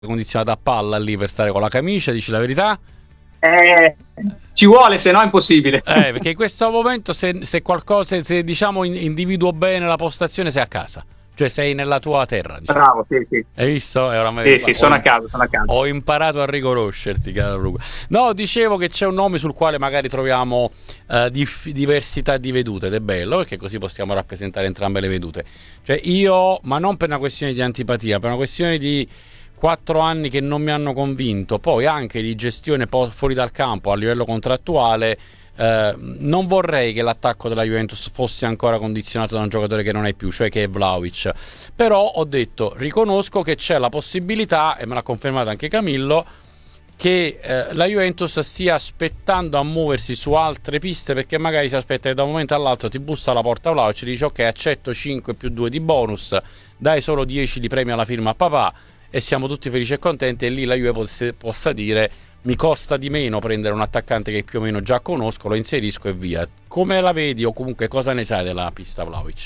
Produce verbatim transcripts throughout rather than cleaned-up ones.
condizionata a palla lì per stare con la camicia, dici la verità? Eh, ci vuole, se no è impossibile. Eh, perché in questo momento se, se qualcosa, se diciamo individuo bene la postazione, sei a casa, cioè sei nella tua terra, diciamo. Bravo, sì, sì. Hai visto? È oramai, Sì, sì, sono ho, a casa, sono a casa. Ho imparato a riconoscerti, caro Luca. No, dicevo che c'è un nome sul quale magari troviamo uh, dif- diversità di vedute ed è bello perché così possiamo rappresentare entrambe le vedute. Cioè io, ma non per una questione di antipatia, per una questione di quattro anni che non mi hanno convinto, poi anche di gestione po- fuori dal campo a livello contrattuale. Eh, non vorrei che l'attacco della Juventus fosse ancora condizionato da un giocatore che non hai più, cioè che è Vlahovic. Però ho detto, riconosco che c'è la possibilità, e me l'ha confermato anche Camillo, che eh, la Juventus stia aspettando a muoversi su altre piste, perché magari si aspetta che da un momento all'altro ti bussa alla porta Vlahovic e dice ok, accetto cinque più due di bonus, dai solo dieci di premio alla firma a papà e siamo tutti felici e contenti, e lì la Juve possa, possa dire mi costa di meno prendere un attaccante che più o meno già conosco, lo inserisco e via. Come la vedi, o comunque cosa ne sai della pista Vlahovic?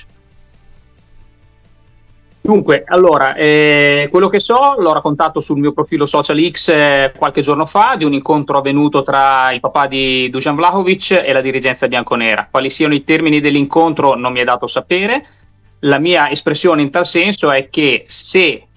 Dunque, allora, eh, quello che so l'ho raccontato sul mio profilo Social X eh, qualche giorno fa, di un incontro avvenuto tra il papà di Dusan Vlahovic e la dirigenza bianconera. Quali siano i termini dell'incontro non mi è dato sapere. La mia espressione in tal senso è che se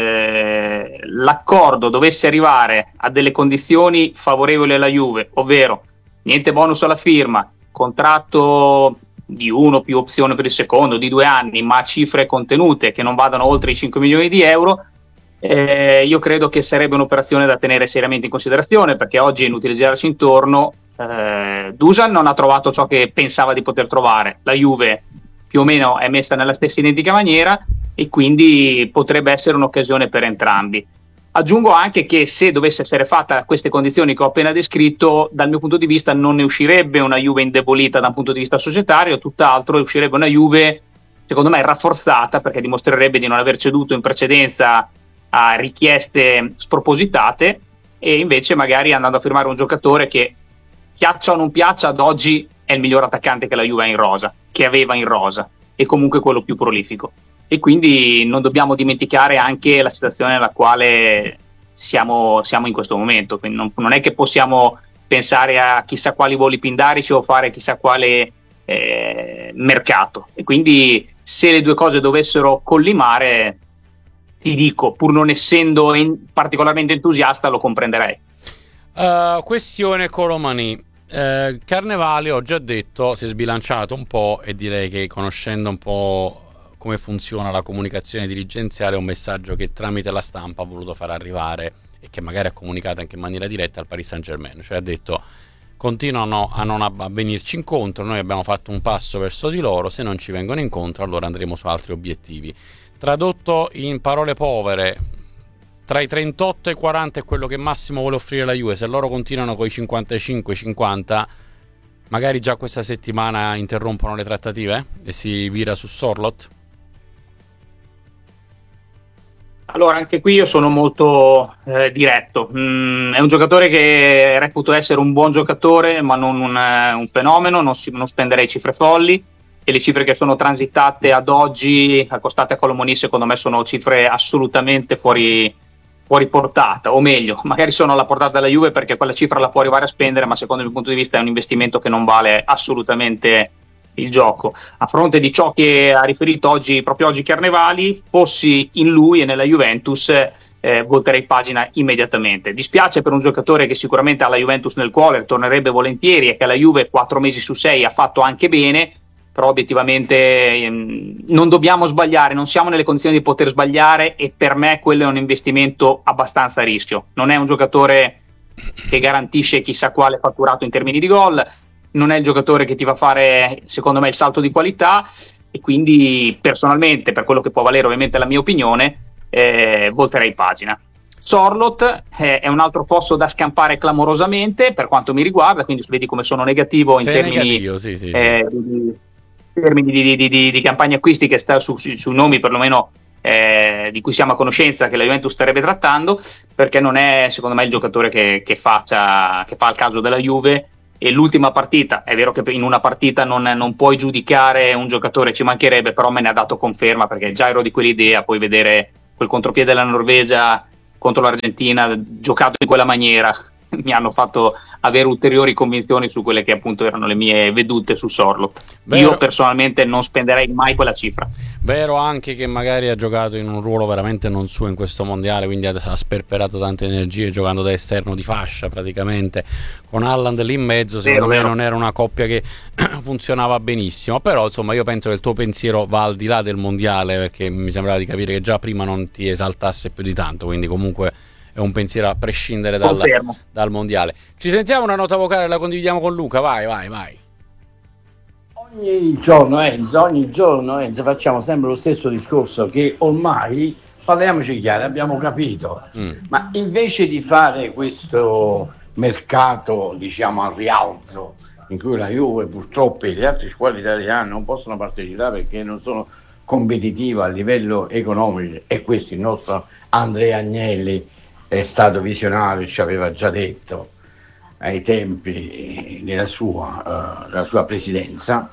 eh, l'accordo dovesse arrivare a delle condizioni favorevoli alla Juve, ovvero niente bonus alla firma, contratto di uno più opzione per il secondo, di due anni, ma cifre contenute che non vadano oltre i cinque milioni di euro, eh, io credo che sarebbe un'operazione da tenere seriamente in considerazione, perché oggi è inutile girarci intorno. eh, Dusan non ha trovato ciò che pensava di poter trovare, la Juve più o meno è messa nella stessa identica maniera e quindi potrebbe essere un'occasione per entrambi. Aggiungo anche che se dovesse essere fatta a queste condizioni che ho appena descritto, dal mio punto di vista non ne uscirebbe una Juve indebolita da un punto di vista societario, tutt'altro, uscirebbe una Juve secondo me rafforzata, perché dimostrerebbe di non aver ceduto in precedenza a richieste spropositate, e invece magari andando a firmare un giocatore che, piaccia o non piaccia, ad oggi è il miglior attaccante che la Juve ha in rosa, che aveva in rosa, e comunque quello più prolifico. E quindi non dobbiamo dimenticare anche la situazione nella quale siamo, siamo in questo momento. Quindi non, non è che possiamo pensare a chissà quali voli pindarici o fare chissà quale eh, mercato. E quindi se le due cose dovessero collimare, ti dico, pur non essendo in, particolarmente entusiasta, lo comprenderei. Uh, questione Colomani. Uh, Carnevali, ho già detto, si è sbilanciato un po', e direi che, conoscendo un po' come funziona la comunicazione dirigenziale, è un messaggio che tramite la stampa ha voluto far arrivare, e che magari ha comunicato anche in maniera diretta al Paris Saint-Germain, cioè ha detto continuano a non a venirci incontro, noi abbiamo fatto un passo verso di loro, se non ci vengono incontro allora andremo su altri obiettivi. Tradotto in parole povere, tra i trentotto e i quaranta è quello che massimo vuole offrire la Juve. Se loro continuano con i cinquantacinque cinquanta, magari già questa settimana interrompono le trattative e si vira su Sorloth. Allora, anche qui io sono molto eh, diretto. Mm, è un giocatore che reputo essere un buon giocatore, ma non un, un fenomeno. Non, si, non spenderei cifre folli, e le cifre che sono transitate ad oggi, accostate a Colomoni, secondo me sono cifre assolutamente fuori, fuori portata, o meglio, magari sono alla portata della Juve perché quella cifra la può arrivare a spendere, ma secondo il mio punto di vista è un investimento che non vale assolutamente il gioco. A fronte di ciò che ha riferito oggi, proprio oggi Carnevali, fossi in lui e nella Juventus, eh, volterei pagina immediatamente. Dispiace per un giocatore che sicuramente ha la Juventus nel cuore, tornerebbe volentieri, e che la Juve quattro mesi su sei ha fatto anche bene, però obiettivamente ehm, non dobbiamo sbagliare, non siamo nelle condizioni di poter sbagliare, e per me quello è un investimento abbastanza a rischio. Non è un giocatore che garantisce chissà quale fatturato in termini di gol, non è il giocatore che ti va a fare, secondo me, il salto di qualità, e quindi personalmente, per quello che può valere ovviamente la mia opinione, eh, volterei pagina. Sorloth eh, è un altro posto da scampare clamorosamente per quanto mi riguarda, quindi vedi come sono negativo in Sei termini, negativo, sì, sì, eh, sì. di, termini di, di, di, di campagne acquisti, che sta su, su, su nomi perlomeno eh, di cui siamo a conoscenza, che la Juventus starebbe trattando, perché non è secondo me il giocatore che, che, faccia, che fa il caso della Juve. E l'ultima partita, è vero che in una partita non, non puoi giudicare un giocatore, ci mancherebbe, però me ne ha dato conferma, perché già ero di quell'idea. Poi vedere quel contropiede della Norvegia contro l'Argentina, giocato in quella maniera, mi hanno fatto avere ulteriori convinzioni su quelle che appunto erano le mie vedute su Sorloth. Vero. Io personalmente non spenderei mai quella cifra. Vero anche che magari ha giocato in un ruolo veramente non suo in questo mondiale, quindi ha sperperato tante energie giocando da esterno di fascia praticamente, con Haaland lì in mezzo. Secondo vero, me vero. Non era una coppia che funzionava benissimo, però insomma io penso che il tuo pensiero va al di là del mondiale, perché mi sembrava di capire che già prima non ti esaltasse più di tanto, quindi comunque è un pensiero a prescindere dal, dal mondiale. Ci sentiamo una nota vocale, la condividiamo con Luca, vai vai vai. Ogni giorno Enzo, ogni giorno Enzo facciamo sempre lo stesso discorso, che ormai, parliamoci chiaro, abbiamo capito, mm. ma invece di fare questo mercato diciamo al rialzo, in cui la Juve purtroppo e le altre squadre italiane non possono partecipare perché non sono competitive a livello economico, e questo il nostro Andrea Agnelli è stato visionario, ci aveva già detto ai tempi della sua, uh, della sua presidenza,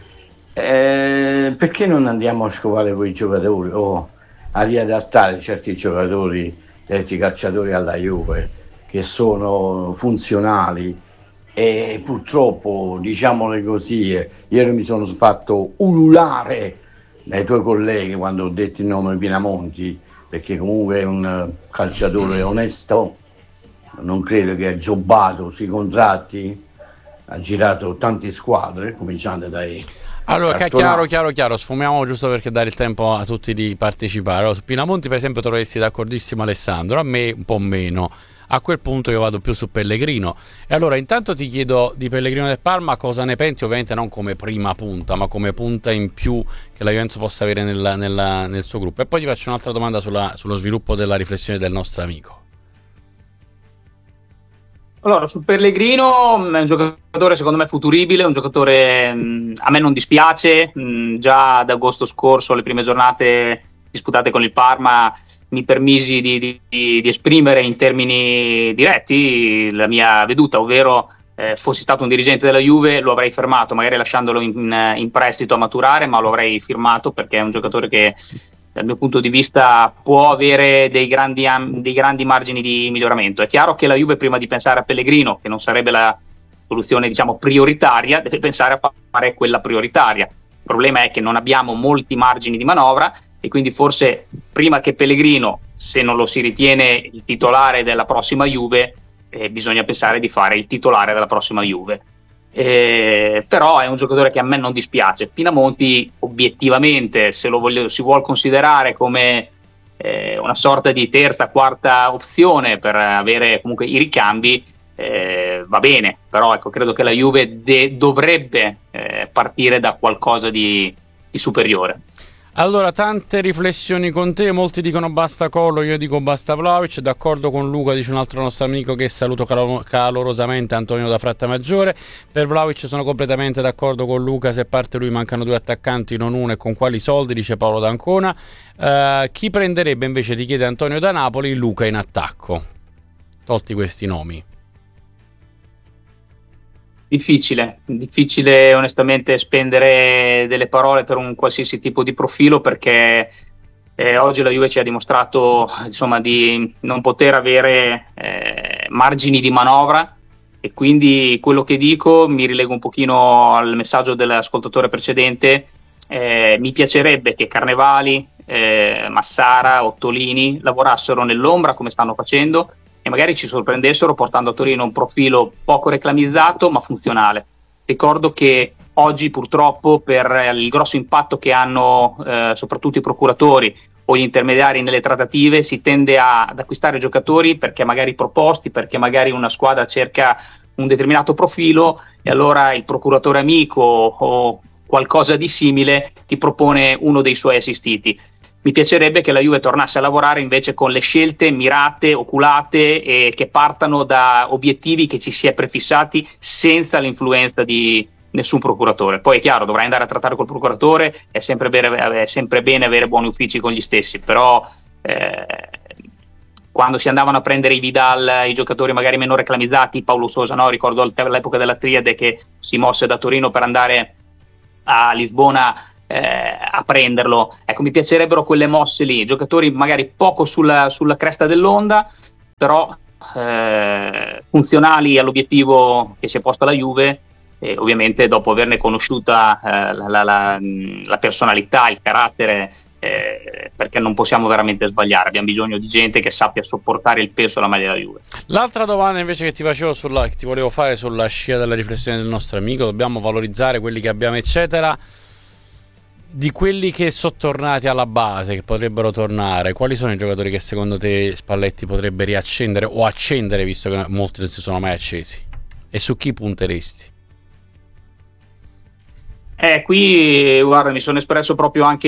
eh, perché non andiamo a scovare quei giocatori o a riadattare certi giocatori, certi calciatori alla Juve che sono funzionali? E purtroppo, diciamolo così, ieri mi sono fatto ululare dai tuoi colleghi quando ho detto il nome di Pinamonti, perché comunque è un calciatore onesto, non credo che ha giobbato sui contratti, ha girato tante squadre, cominciando dai... Allora, chiaro, chiaro, chiaro, sfumiamo giusto perché dare il tempo a tutti di partecipare. Allora, su Pinamonti per esempio troveresti d'accordissimo Alessandro, a me un po' meno. A quel punto io vado più su Pellegrino. E allora intanto ti chiedo di Pellegrino del Parma cosa ne pensi, ovviamente non come prima punta, ma come punta in più che la Juventus possa avere nella, nella, nel suo gruppo. E poi ti faccio un'altra domanda sulla, sullo sviluppo della riflessione del nostro amico. Allora, su Pellegrino è un giocatore secondo me futuribile, un giocatore mh, a me non dispiace, mh, già ad agosto scorso, le prime giornate disputate con il Parma, mi permisi di, di, di esprimere in termini diretti la mia veduta, ovvero eh, fossi stato un dirigente della Juve lo avrei fermato, magari lasciandolo in, in prestito a maturare, ma lo avrei firmato perché è un giocatore che dal mio punto di vista può avere dei grandi, dei grandi margini di miglioramento. È chiaro che la Juve prima di pensare a Pellegrino, che non sarebbe la soluzione diciamo prioritaria, deve pensare a fare quella prioritaria. Il problema è che non abbiamo molti margini di manovra e quindi forse prima che Pellegrino, se non lo si ritiene il titolare della prossima Juve, eh, bisogna pensare di fare il titolare della prossima Juve. Eh, però è un giocatore che a me non dispiace. Pinamonti obiettivamente, se lo voglio, si vuol considerare come eh, una sorta di terza, quarta opzione per avere comunque i ricambi, eh, va bene, però ecco, credo che la Juve de- dovrebbe eh, partire da qualcosa di, di superiore. Allora, tante riflessioni con te, molti dicono basta Collo, io dico basta Vlahovic, d'accordo con Luca, dice un altro nostro amico che saluto cal- calorosamente, Antonio da Frattamaggiore. Per Vlahovic sono completamente d'accordo con Luca, se parte lui mancano due attaccanti, non uno, e con quali soldi, dice Paolo D'Ancona. Uh, chi prenderebbe invece, ti chiede Antonio da Napoli, Luca in attacco, tolti questi nomi? Difficile, difficile onestamente spendere delle parole per un qualsiasi tipo di profilo, perché eh, oggi la Juve ci ha dimostrato insomma di non poter avere eh, margini di manovra, e quindi quello che dico mi rilego un pochino al messaggio dell'ascoltatore precedente. Eh, mi piacerebbe che Carnevali, eh, Massara, Ottolini lavorassero nell'ombra come stanno facendo e magari ci sorprendessero portando a Torino un profilo poco reclamizzato ma funzionale. Ricordo che oggi purtroppo per il grosso impatto che hanno eh, soprattutto i procuratori o gli intermediari nelle trattative si tende a, ad acquistare giocatori perché magari proposti, perché magari una squadra cerca un determinato profilo e allora il procuratore amico o qualcosa di simile ti propone uno dei suoi assistiti. Mi piacerebbe che la Juve tornasse a lavorare invece con le scelte mirate, oculate e che partano da obiettivi che ci si è prefissati senza l'influenza di nessun procuratore. Poi è chiaro, dovrai andare a trattare col procuratore, è sempre bene, è sempre bene avere buoni uffici con gli stessi, però eh, quando si andavano a prendere i Vidal, i giocatori magari meno reclamizzati, Paulo Sousa, no? Ricordo all'epoca della Triade che si mosse da Torino per andare a Lisbona eh, a prenderlo. Ecco, mi piacerebbero quelle mosse lì, giocatori magari poco sulla, sulla cresta dell'onda, però eh, funzionali all'obiettivo che si è posta la Juve, e ovviamente dopo averne conosciuta eh, la, la, la, la personalità, il carattere, eh, perché non possiamo veramente sbagliare, abbiamo bisogno di gente che sappia sopportare il peso della maglia della Juve. L'altra domanda invece che ti facevo sulla, che ti volevo fare sulla scia della riflessione del nostro amico, dobbiamo valorizzare quelli che abbiamo eccetera, di quelli che sono tornati alla base, che potrebbero tornare, quali sono i giocatori che secondo te Spalletti potrebbe riaccendere o accendere, visto che molti non si sono mai accesi, e su chi punteresti? Eh, qui guarda, mi sono espresso proprio anche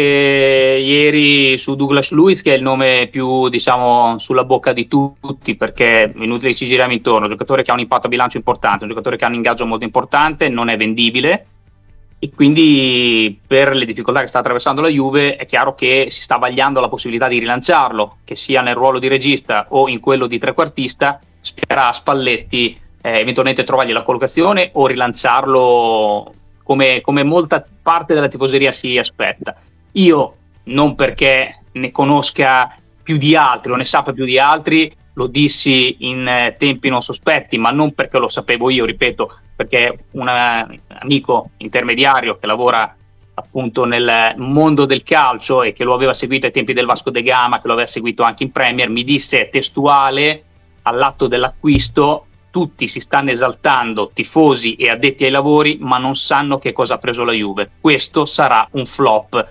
ieri su Douglas Luiz, che è il nome più, diciamo, sulla bocca di tutti, perché inutile che ci giriamo intorno, un giocatore che ha un impatto a bilancio importante, un giocatore che ha un ingaggio molto importante, non è vendibile, e quindi per le difficoltà che sta attraversando la Juve è chiaro che si sta vagliando la possibilità di rilanciarlo, che sia nel ruolo di regista o in quello di trequartista. Spera Spalletti eh, eventualmente trovargli la collocazione o rilanciarlo come, come molta parte della tifoseria si aspetta. Io, non perché ne conosca più di altri o ne sappia più di altri, lo dissi in eh, tempi non sospetti, ma non perché lo sapevo io, ripeto, perché un amico intermediario che lavora appunto nel mondo del calcio e che lo aveva seguito ai tempi del Vasco da Gama, che lo aveva seguito anche in Premier, mi disse testuale all'atto dell'acquisto: tutti si stanno esaltando, tifosi e addetti ai lavori, ma non sanno che cosa ha preso la Juve. Questo sarà un flop.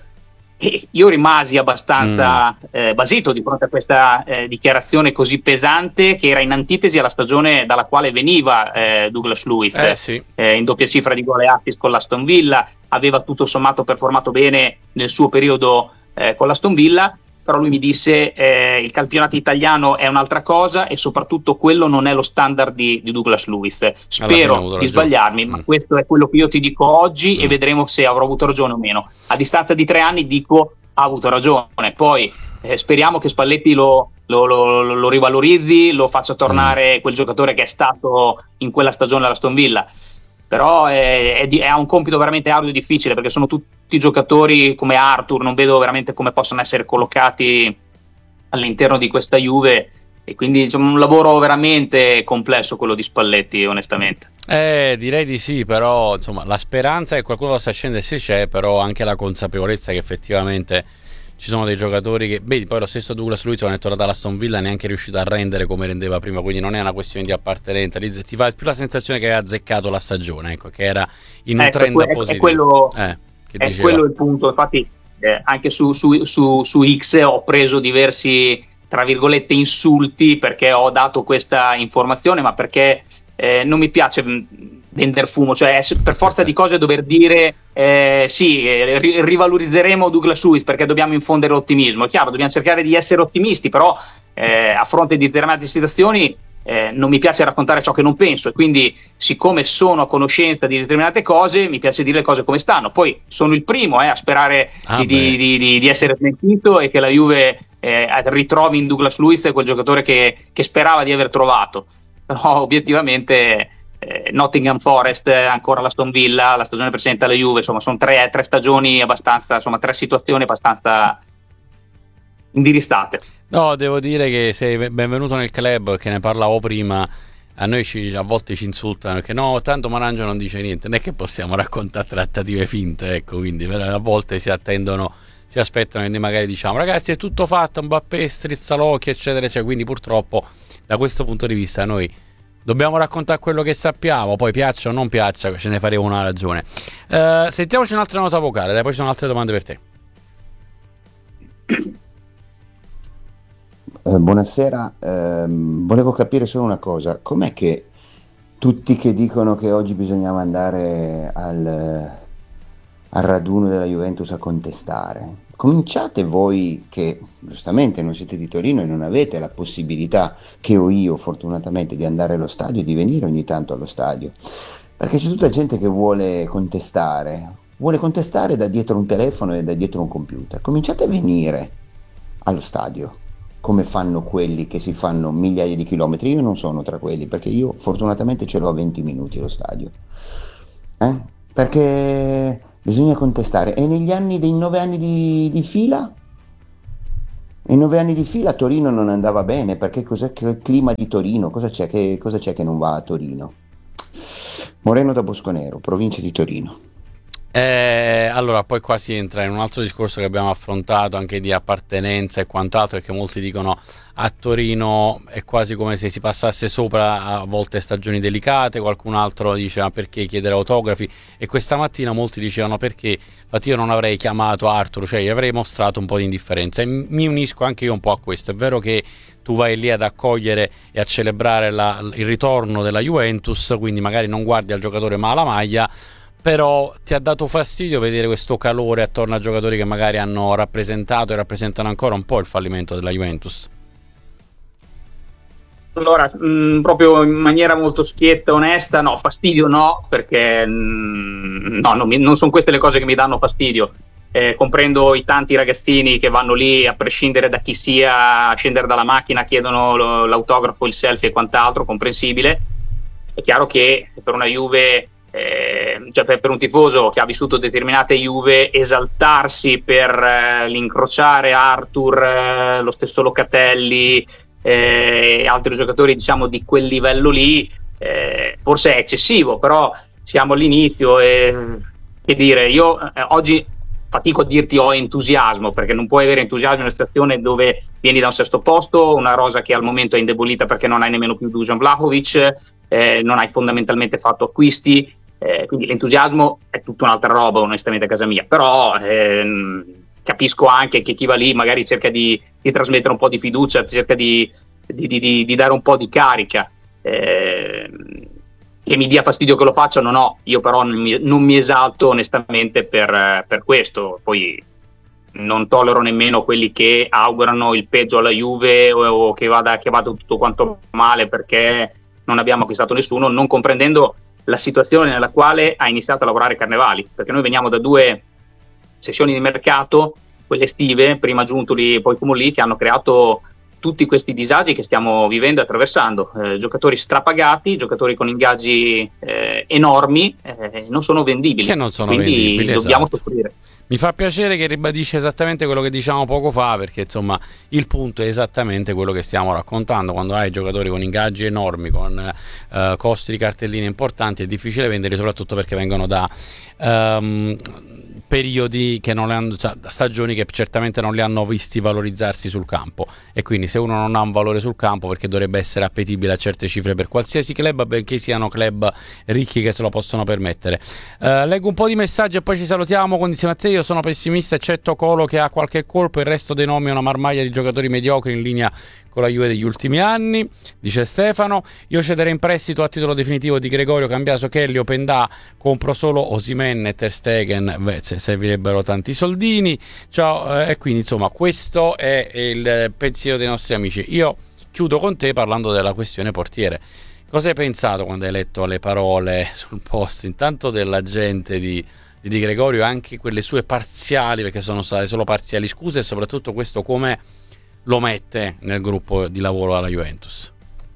E io rimasi abbastanza mm. eh, basito di fronte a questa eh, dichiarazione così pesante, che era in antitesi alla stagione dalla quale veniva eh, Douglas Luiz, eh, sì. eh, in doppia cifra di gol e assist con l'Aston Villa, aveva tutto sommato performato bene nel suo periodo eh, con l'Aston Villa, però lui mi disse eh, il campionato italiano è un'altra cosa e soprattutto quello non è lo standard di, di Douglas Luiz. Spero di sbagliarmi, mm. ma questo è quello che io ti dico oggi mm. e vedremo se avrò avuto ragione o meno. A distanza di tre anni dico ha avuto ragione, poi eh, speriamo che Spalletti lo, lo, lo, lo rivalorizzi, lo faccia tornare mm. quel giocatore che è stato in quella stagione all'Aston Villa. Però è, è, è un compito veramente arduo e difficile, perché sono tutti giocatori come Arthur, non vedo veramente come possono essere collocati all'interno di questa Juve, e quindi diciamo, un lavoro veramente complesso quello di Spalletti, onestamente. Eh, direi di sì, però insomma la speranza che qualcuno possa scendere sì c'è, però anche la consapevolezza che effettivamente ci sono dei giocatori che, vedi, poi lo stesso Douglas Luiz quando è tornato alla Aston Villa neanche è riuscito a rendere come rendeva prima, quindi non è una questione di appartenenza, ti fa più la sensazione che aveva azzeccato la stagione, ecco, che era in un ecco, trend è, positivo. È quello, eh, che è quello il punto, infatti eh, anche su, su, su, su X ho preso diversi, tra virgolette, insulti perché ho dato questa informazione, ma perché eh, non mi piace vendere fumo, cioè per forza di cose dover dire eh, sì, eh, ri- rivalorizzeremo Douglas Luiz perché dobbiamo infondere ottimismo. È chiaro, dobbiamo cercare di essere ottimisti, però eh, a fronte di determinate situazioni eh, non mi piace raccontare ciò che non penso, e quindi siccome sono a conoscenza di determinate cose mi piace dire le cose come stanno. Poi sono il primo eh, a sperare ah di, di, di, di, di essere smentito e che la Juve eh, ritrovi in Douglas Luiz quel giocatore che, che sperava di aver trovato, però obiettivamente Eh, Nottingham Forest, eh, ancora l'Aston Villa, la stagione precedente alla Juve, insomma sono tre, tre stagioni abbastanza, insomma tre situazioni abbastanza indirizzate. No, devo dire che sei benvenuto nel club, che ne parlavo prima. A noi ci, a volte ci insultano perché no, tanto Marangio non dice niente, non è che possiamo raccontare trattative finte, ecco, quindi a volte si attendono, si aspettano che noi magari diciamo ragazzi è tutto fatto, Mbappé strizza l'occhio eccetera eccetera, quindi purtroppo da questo punto di vista noi dobbiamo raccontare quello che sappiamo, poi piaccia o non piaccia, ce ne faremo una ragione. Uh, sentiamoci un'altra nota vocale, dai, poi ci sono altre domande per te. Eh, buonasera, eh, volevo capire solo una cosa, com'è che tutti che dicono che oggi bisognava andare al, al raduno della Juventus a contestare, cominciate voi che giustamente non siete di Torino e non avete la possibilità che ho io fortunatamente di andare allo stadio e di venire ogni tanto allo stadio, perché c'è tutta gente che vuole contestare vuole contestare da dietro un telefono e da dietro un computer. Cominciate a venire allo stadio come fanno quelli che si fanno migliaia di chilometri. Io non sono tra quelli, perché io fortunatamente ce l'ho a venti minuti lo stadio, eh? Perché bisogna contestare. E negli anni dei nove anni di, di fila? In nove anni di fila Torino non andava bene, perché cos'è che il clima di Torino? Cosa c'è che, cosa c'è che non va a Torino? Moreno da Bosconero, provincia di Torino. Eh, allora, poi qua si entra in un altro discorso che abbiamo affrontato, anche di appartenenza e quant'altro, perché molti dicono a Torino è quasi come se si passasse sopra a volte stagioni delicate, qualcun altro dice ma perché chiedere autografi, e questa mattina molti dicevano perché, infatti io non avrei chiamato Arthur, cioè gli avrei mostrato un po' di indifferenza, e mi unisco anche io un po' a questo. È vero che tu vai lì ad accogliere e a celebrare la, il ritorno della Juventus, quindi magari non guardi al giocatore ma alla maglia, però ti ha dato fastidio vedere questo calore attorno a giocatori che magari hanno rappresentato e rappresentano ancora un po' il fallimento della Juventus? Allora, mh, proprio in maniera molto schietta, onesta, no, fastidio no, perché mh, no, non, mi, non sono queste le cose che mi danno fastidio. Eh, comprendo i tanti ragazzini che vanno lì, a prescindere da chi sia, a scendere dalla macchina, chiedono lo, l'autografo, il selfie e quant'altro, comprensibile. È chiaro che per una Juve... Eh, cioè per, per un tifoso che ha vissuto determinate Juve, esaltarsi per eh, l'incrociare Arthur, eh, lo stesso Locatelli e eh, altri giocatori diciamo di quel livello lì, eh, forse è eccessivo, però siamo all'inizio e che dire, io eh, oggi fatico a dirti ho entusiasmo, perché non puoi avere entusiasmo in una situazione dove vieni da un sesto posto, una rosa che al momento è indebolita perché non hai nemmeno più Dusan Vlahovic, eh, non hai fondamentalmente fatto acquisti. Eh, quindi l'entusiasmo è tutta un'altra roba, onestamente, a casa mia, però ehm, capisco anche che chi va lì magari cerca di, di trasmettere un po' di fiducia, cerca di, di, di, di dare un po' di carica, eh, che mi dia fastidio che lo facciano, no, io però non mi, non mi esalto onestamente per, per questo. Poi non tollero nemmeno quelli che augurano il peggio alla Juve o, o che vada, che vada tutto quanto male perché non abbiamo acquistato nessuno, non comprendendo la situazione nella quale ha iniziato a lavorare Carnevali, perché noi veniamo da due sessioni di mercato, quelle estive, prima Giuntoli e poi Cumulì, che hanno creato tutti questi disagi che stiamo vivendo e attraversando. Eh, giocatori strapagati, giocatori con ingaggi eh, enormi, eh, non sono vendibili. Che non sono quindi vendibili, dobbiamo esatto. soffrire. Mi fa piacere che ribadisce esattamente quello che diciamo poco fa, perché insomma il punto è esattamente quello che stiamo raccontando. Quando hai giocatori con ingaggi enormi, con eh, costi di cartelline importanti, è difficile venderli, soprattutto perché vengono da um, periodi che non le hanno, cioè, stagioni che certamente non li hanno visti valorizzarsi sul campo, e quindi se uno non ha un valore sul campo, perché dovrebbe essere appetibile a certe cifre per qualsiasi club, benché siano club ricchi che se lo possono permettere. Uh, leggo un po' di messaggi e poi ci salutiamo. Con insieme a te io sono pessimista, eccetto Colo che ha qualche colpo, il resto dei nomi è una marmaglia di giocatori mediocri in linea con la Juve degli ultimi anni, dice Stefano. Io cederei in prestito a titolo definitivo di Gregorio, Cambiaso, Kelly, Opendà, compro solo Osimhen e Ter Stegen, beh, servirebbero tanti soldini. Ciao, eh, e quindi insomma questo è il pensiero dei nostri amici. Io chiudo con te parlando della questione portiere. Cosa hai pensato quando hai letto le parole sul post, intanto della gente di, di Di Gregorio, anche quelle sue parziali, perché sono state solo parziali scuse, e soprattutto questo come lo mette nel gruppo di lavoro alla Juventus?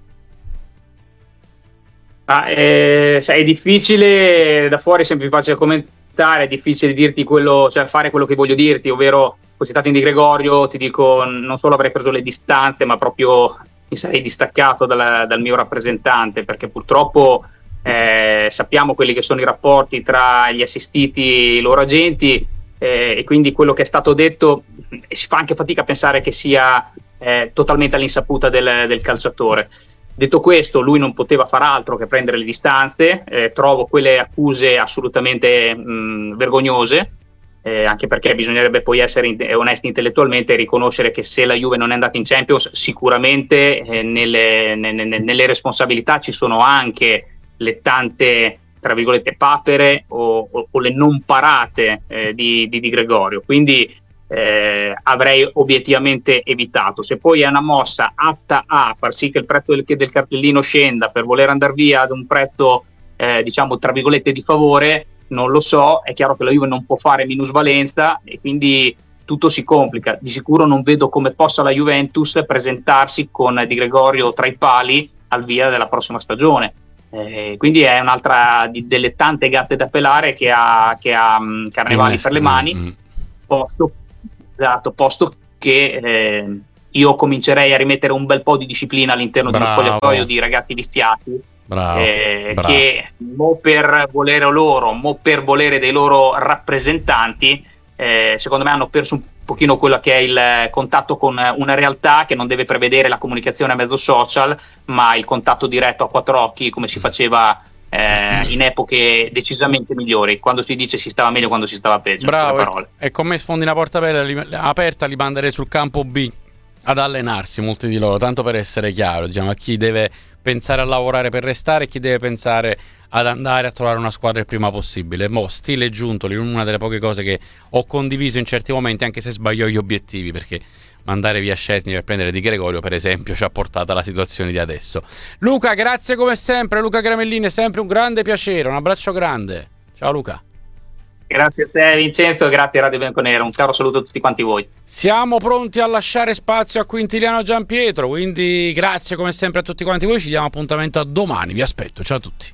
Ah, eh, sai, è difficile, da fuori è sempre più facile commentare, è difficile dirti quello, cioè fare quello che voglio dirti, ovvero, citato in Di Gregorio, ti dico, non solo avrei preso le distanze, ma proprio mi sarei distaccato dal, dal mio rappresentante, perché purtroppo eh, sappiamo quelli che sono i rapporti tra gli assistiti e i loro agenti, eh, e quindi quello che è stato detto, e si fa anche fatica a pensare che sia eh, totalmente all'insaputa del, del calciatore. Detto questo, lui non poteva far altro che prendere le distanze, eh, trovo quelle accuse assolutamente mh, vergognose, eh, anche perché bisognerebbe poi essere in- onesti intellettualmente e riconoscere che se la Juve non è andata in Champions, sicuramente eh, nelle, ne- ne- nelle responsabilità ci sono anche le tante, tra virgolette, papere o, o, o le non parate eh, di, di Di Gregorio, quindi eh, avrei obiettivamente evitato. Se poi è una mossa atta a far sì che il prezzo del, del cartellino scenda per voler andare via ad un prezzo eh, diciamo tra virgolette di favore, non lo so. È chiaro che la Juve non può fare minusvalenza e quindi tutto si complica. Di sicuro non vedo come possa la Juventus presentarsi con Di Gregorio tra i pali al via della prossima stagione. Eh, quindi è un'altra di, delle tante gatte da pelare che ha, che ha um, Carnevali per le mani, mm-hmm. posto, esatto, posto che eh, io comincerei a rimettere un bel po' di disciplina all'interno dello spogliatoio di ragazzi viziati, bravo, eh, bravo. che mo per volere loro, mo per volere dei loro rappresentanti, eh, secondo me hanno perso un pochino quello che è il contatto con una realtà che non deve prevedere la comunicazione a mezzo social, ma il contatto diretto a quattro occhi, come si faceva eh, in epoche decisamente migliori, quando si dice si stava meglio, quando si stava peggio. Bravo, e come sfondi una porta aperta li manderei sul campo B ad allenarsi, molti di loro, tanto per essere chiaro, diciamo, a chi deve pensare a lavorare per restare e chi deve pensare ad andare a trovare una squadra il prima possibile. Mo stile Giuntoli, una delle poche cose che ho condiviso in certi momenti, anche se sbagliò gli obiettivi, perché mandare via Szczęsny per prendere Di Gregorio, per esempio, ci ha portato alla situazione di adesso. Luca, grazie come sempre. Luca Gramellini, è sempre un grande piacere, un abbraccio grande. Ciao Luca. Grazie a te Vincenzo, grazie a Radio Bianconero, un caro saluto a tutti quanti voi. Siamo pronti a lasciare spazio a Quintiliano Giampietro, quindi grazie come sempre a tutti quanti voi, ci diamo appuntamento a domani, vi aspetto, ciao a tutti.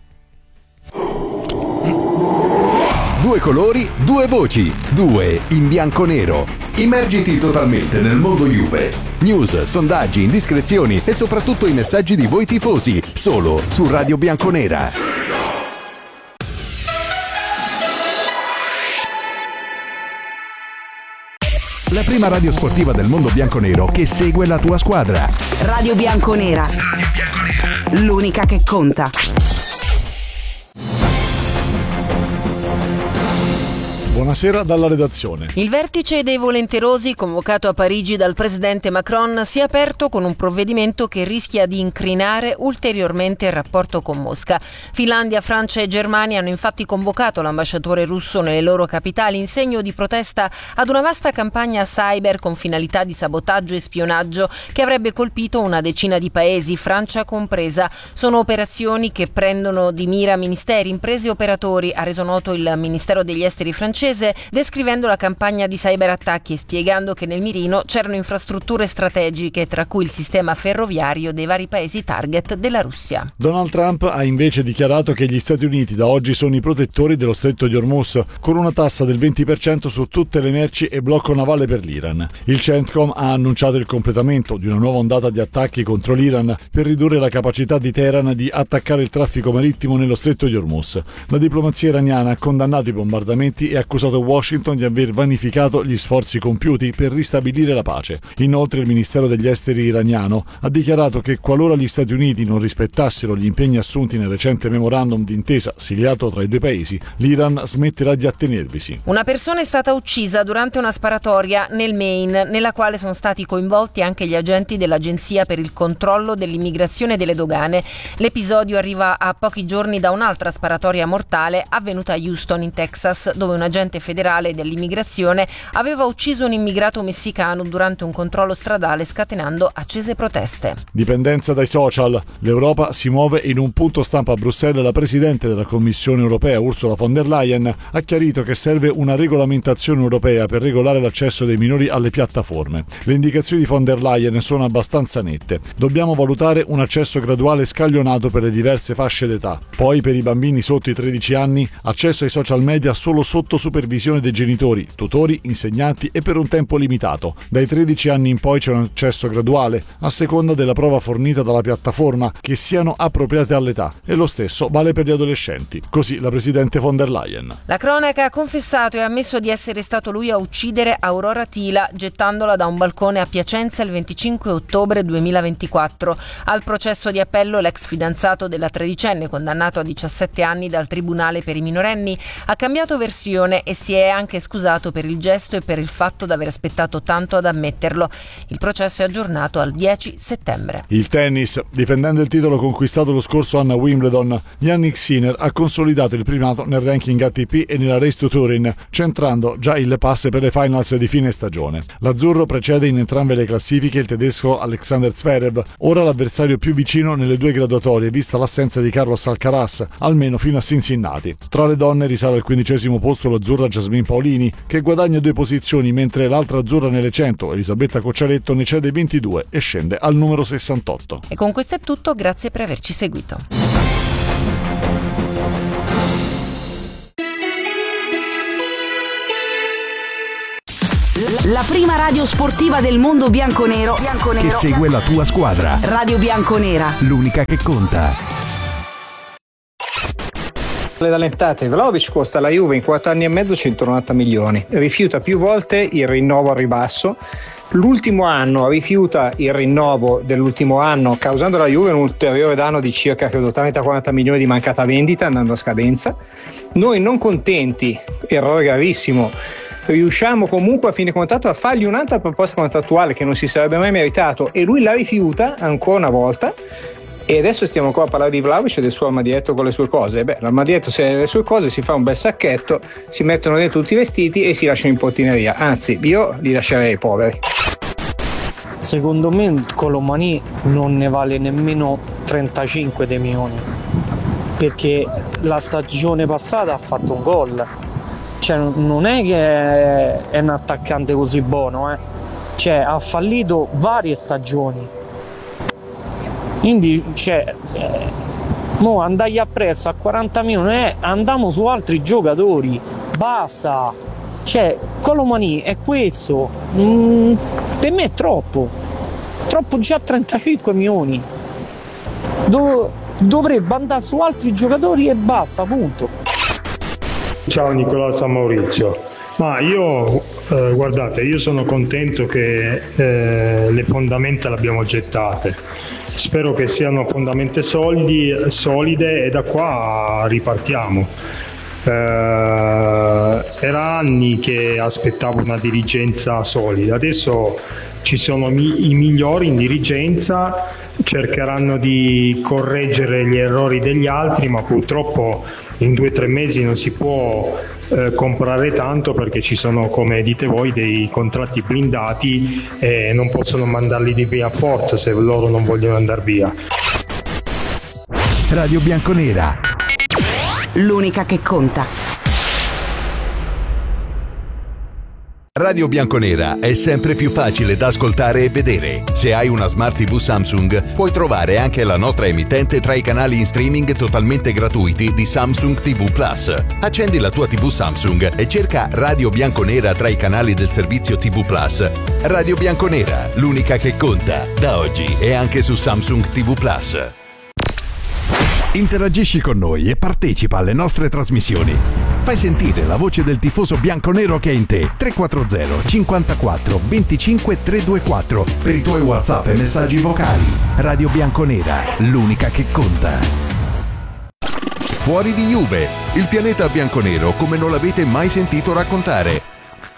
Due colori, due voci, due in bianconero. Immergiti totalmente nel mondo Juve. News, sondaggi, indiscrezioni e soprattutto i messaggi di voi tifosi, solo su Radio Bianconera. La prima radio sportiva del mondo bianconero che segue la tua squadra. Radio Bianconera. Radio Bianconera. L'unica che conta. Buonasera dalla redazione. Il vertice dei volenterosi convocato a Parigi dal presidente Macron si è aperto con un provvedimento che rischia di incrinare ulteriormente il rapporto con Mosca. Finlandia, Francia e Germania hanno infatti convocato l'ambasciatore russo nelle loro capitali in segno di protesta ad una vasta campagna cyber con finalità di sabotaggio e spionaggio che avrebbe colpito una decina di paesi, Francia compresa. Sono operazioni che prendono di mira ministeri, imprese e operatori, ha reso noto il Ministero degli Esteri francese, descrivendo la campagna di cyberattacchi e spiegando che nel mirino c'erano infrastrutture strategiche, tra cui il sistema ferroviario dei vari paesi target della Russia. Donald Trump ha invece dichiarato che gli Stati Uniti da oggi sono i protettori dello stretto di Hormuz, con una tassa del venti per cento su tutte le merci e blocco navale per l'Iran. Il CENTCOM ha annunciato il completamento di una nuova ondata di attacchi contro l'Iran per ridurre la capacità di Teheran di attaccare il traffico marittimo nello stretto di Hormuz. La diplomazia iraniana ha condannato i bombardamenti e ha accusato Washington di aver vanificato gli sforzi compiuti per ristabilire la pace. Inoltre il Ministero degli Esteri iraniano ha dichiarato che qualora gli Stati Uniti non rispettassero gli impegni assunti nel recente memorandum d'intesa sigliato tra i due paesi, l'Iran smetterà di attenervisi. Una persona è stata uccisa durante una sparatoria nel Maine, nella quale sono stati coinvolti anche gli agenti dell'Agenzia per il controllo dell'immigrazione e delle dogane. L'episodio arriva a pochi giorni da un'altra sparatoria mortale avvenuta a Houston, in Texas, dove un agente federale dell'immigrazione aveva ucciso un immigrato messicano durante un controllo stradale, scatenando accese proteste. Dipendenza dai social. L'Europa si muove. In un punto stampa a Bruxelles la Presidente della Commissione europea Ursula von der Leyen ha chiarito che serve una regolamentazione europea per regolare l'accesso dei minori alle piattaforme. Le indicazioni di von der Leyen sono abbastanza nette. Dobbiamo valutare un accesso graduale e scaglionato per le diverse fasce d'età. Poi per i bambini sotto i tredici anni accesso ai social media solo sotto supervisione dei genitori, tutori, insegnanti e per un tempo limitato. Dai tredici anni in poi c'è un accesso graduale, a seconda della prova fornita dalla piattaforma, che siano appropriate all'età, e lo stesso vale per gli adolescenti. Così la Presidente von der Leyen. La cronaca ha confessato e ha ammesso di essere stato lui a uccidere Aurora Tila gettandola da un balcone a Piacenza il venticinque ottobre duemilaventiquattro. Al processo di appello l'ex fidanzato della tredicenne, condannato a diciassette anni dal Tribunale per i minorenni, ha cambiato versione e si è anche scusato per il gesto e per il fatto di aver aspettato tanto ad ammetterlo. Il processo è aggiornato al dieci settembre. Il tennis. Difendendo il titolo conquistato lo scorso anno a Wimbledon, Jannik Sinner ha consolidato il primato nel ranking A T P e nella Race to Turin, centrando già il pass per le finals di fine stagione. L'azzurro precede in entrambe le classifiche il tedesco Alexander Zverev, ora l'avversario più vicino nelle due graduatorie, vista l'assenza di Carlos Alcaraz, almeno fino a Cincinnati. Tra le donne risale al quindicesimo posto l'azzurra Jasmine Paolini, che guadagna due posizioni, mentre l'altra azzurra nelle cento, Elisabetta Cocciaretto, ne cede ventidue e scende al numero sessantotto. E con questo è tutto, grazie per averci seguito. La prima radio sportiva del mondo bianconero, bianconero che segue la tua squadra. Radio Bianconera, L'unica che conta. Le rallentate, Vlahovic costa alla Juve in quattro anni e mezzo centonovanta milioni, rifiuta più volte il rinnovo al ribasso. L'ultimo anno rifiuta il rinnovo dell'ultimo anno, causando alla Juve un ulteriore danno di circa credo trenta quaranta milioni di mancata vendita andando a scadenza. Noi non contenti, errore gravissimo, riusciamo comunque a fine contratto a fargli un'altra proposta contrattuale che non si sarebbe mai meritato e lui la rifiuta ancora una volta. E adesso stiamo ancora a parlare di Vlahovic e del suo armadietto con le sue cose. Beh, l'armadietto, se ha le sue cose, si fa un bel sacchetto, si mettono dentro tutti i vestiti e si lasciano in portineria. Anzi, io li lascerei poveri. Secondo me Colomani non ne vale nemmeno trentacinque dei milioni, perché la stagione passata ha fatto un gol. Cioè non è che è un attaccante così buono, eh. Cioè ha fallito varie stagioni. Quindi cioè, mo andai appresso a quaranta milioni, eh, andiamo su altri giocatori, basta. Cioè Colomani è questo, mm, per me è troppo, troppo già trentacinque milioni. Dov- dovrebbe andare su altri giocatori e basta, punto. Ciao Nicolò San Maurizio. Ma io eh, guardate, io sono contento che eh, le fondamenta le abbiamo gettate. Spero che siano fondamenta solidi, solide e da qua ripartiamo. Eh, era anni che aspettavo una dirigenza solida, adesso ci sono mi- i migliori in dirigenza, cercheranno di correggere gli errori degli altri, ma purtroppo in due o tre mesi non si può eh, comprare tanto, perché ci sono, come dite voi, dei contratti blindati e non possono mandarli di via a forza se loro non vogliono andare via. Radio Bianconera, l'unica che conta. Radio Bianconera è sempre più facile da ascoltare e vedere. Se hai una Smart tivù Samsung, puoi trovare anche la nostra emittente tra i canali in streaming totalmente gratuiti di Samsung tivù Plus. Accendi la tua tivù Samsung e cerca Radio Bianconera tra i canali del servizio tivù Plus. Radio Bianconera, l'unica che conta, da oggi e anche su Samsung tivù Plus. Interagisci con noi e partecipa alle nostre trasmissioni. Fai sentire la voce del tifoso bianconero che è in te. tre quattro zero cinquantaquattro venticinque trecentoventiquattro per i tuoi WhatsApp e messaggi vocali. Radio Bianconera, l'unica che conta. Fuori di Juve, il pianeta bianconero come non l'avete mai sentito raccontare.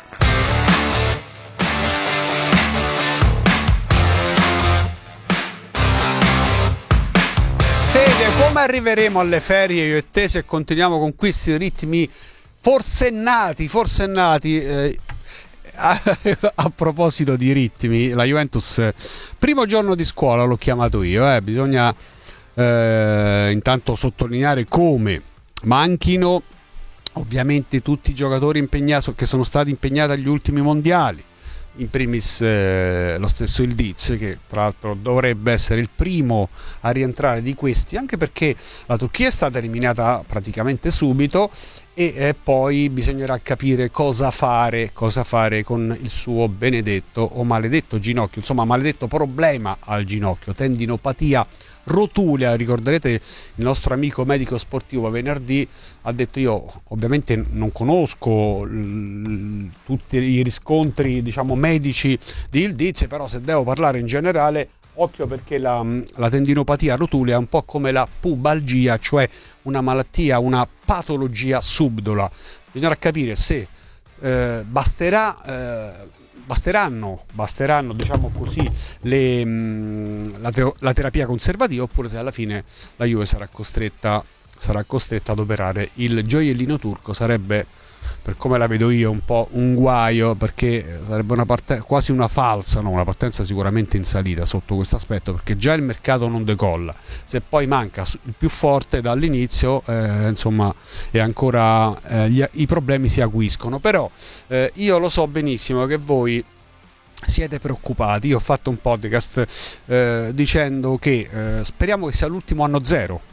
Come arriveremo alle ferie io e te se continuiamo con questi ritmi forsennati, forsennati eh, a, a proposito di ritmi, la Juventus, primo giorno di scuola l'ho chiamato io, eh, bisogna eh, intanto sottolineare come manchino ovviamente tutti i giocatori impegnati, che sono stati impegnati agli ultimi mondiali. In primis eh, lo stesso il Diz, che tra l'altro dovrebbe essere il primo a rientrare di questi, anche perché la Turchia è stata eliminata praticamente subito e eh, poi bisognerà capire cosa fare, cosa fare con il suo benedetto o maledetto ginocchio, insomma maledetto problema al ginocchio, tendinopatia rotulea. Ricorderete il nostro amico medico sportivo venerdì ha detto: io ovviamente non conosco l- tutti i riscontri diciamo medici di Ildiz, però se devo parlare in generale, occhio, perché la, la tendinopatia rotulea è un po' come la pubalgia, cioè una malattia, una patologia subdola. Bisognerà capire se eh, basterà eh, Basteranno, basteranno diciamo così, le, mh, la, te- la terapia conservativa, oppure se alla fine la Juve sarà costretta, sarà costretta ad operare il gioiellino turco. Sarebbe, per come la vedo io, un po' un guaio, perché sarebbe una parte- quasi una falsa, no? Una partenza sicuramente in salita sotto questo aspetto, perché già il mercato non decolla, se poi manca il più forte dall'inizio, eh, insomma, e ancora eh, gli, i problemi si acuiscono. Però eh, io lo so benissimo che voi siete preoccupati. Io ho fatto un podcast eh, dicendo che eh, speriamo che sia l'ultimo anno zero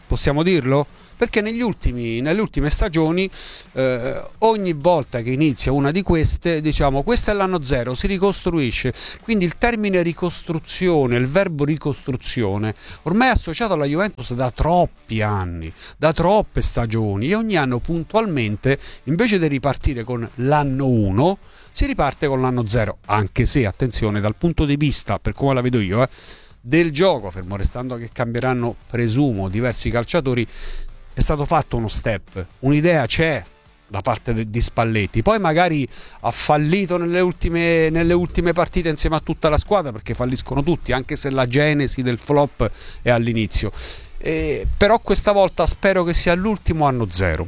Possiamo dirlo? Perché negli ultimi, nelle ultime stagioni eh, ogni volta che inizia una di queste, diciamo, questo è l'anno zero, si ricostruisce. Quindi il termine ricostruzione, il verbo ricostruzione, ormai è associato alla Juventus da troppi anni, da troppe stagioni, e ogni anno puntualmente, invece di ripartire con l'anno uno, si riparte con l'anno zero, anche se, attenzione, dal punto di vista, per come la vedo io, eh, del gioco, fermo restando che cambieranno, presumo, diversi calciatori, è stato fatto uno step, un'idea c'è da parte de- di Spalletti. Poi magari ha fallito nelle ultime, nelle ultime partite insieme a tutta la squadra, perché falliscono tutti, anche se la genesi del flop è all'inizio. Eh, però questa volta spero che sia l'ultimo anno zero,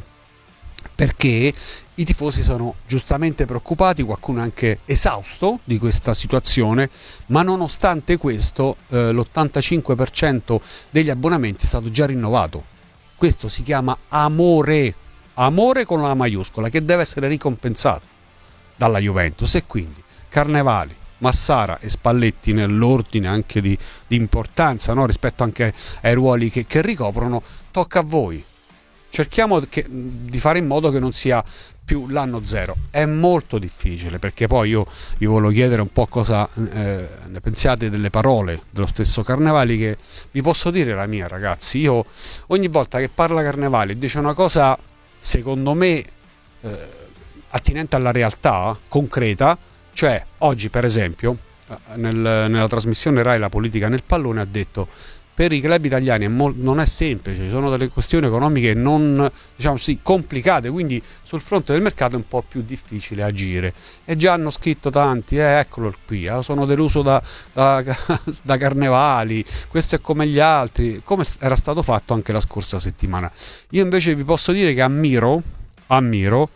perché i tifosi sono giustamente preoccupati, qualcuno è anche esausto di questa situazione, ma nonostante questo eh, l'ottantacinque per cento degli abbonamenti è stato già rinnovato. Questo si chiama amore, amore con la maiuscola, che deve essere ricompensato dalla Juventus. E quindi Carnevali, Massara e Spalletti, nell'ordine anche di, di importanza, no? Rispetto anche ai ruoli che, che ricoprono, tocca a voi. Cerchiamo che, di fare in modo che non sia più l'anno zero. È molto difficile, perché poi io vi volevo chiedere un po' cosa eh, ne pensiate delle parole dello stesso Carnevali, che vi posso dire la mia, ragazzi. Io ogni volta che parla Carnevali dice una cosa secondo me eh, attinente alla realtà concreta, cioè oggi per esempio nel, nella trasmissione Rai La Politica nel Pallone ha detto: per i club italiani è mo- non è semplice, ci sono delle questioni economiche non, diciamo sì, complicate, quindi sul fronte del mercato è un po' più difficile agire. E già hanno scritto tanti, eh, eccolo qui, eh, sono deluso da, da, da Carnevali, questo è come gli altri, come era stato fatto anche la scorsa settimana. Io invece vi posso dire che ammiro, ammiro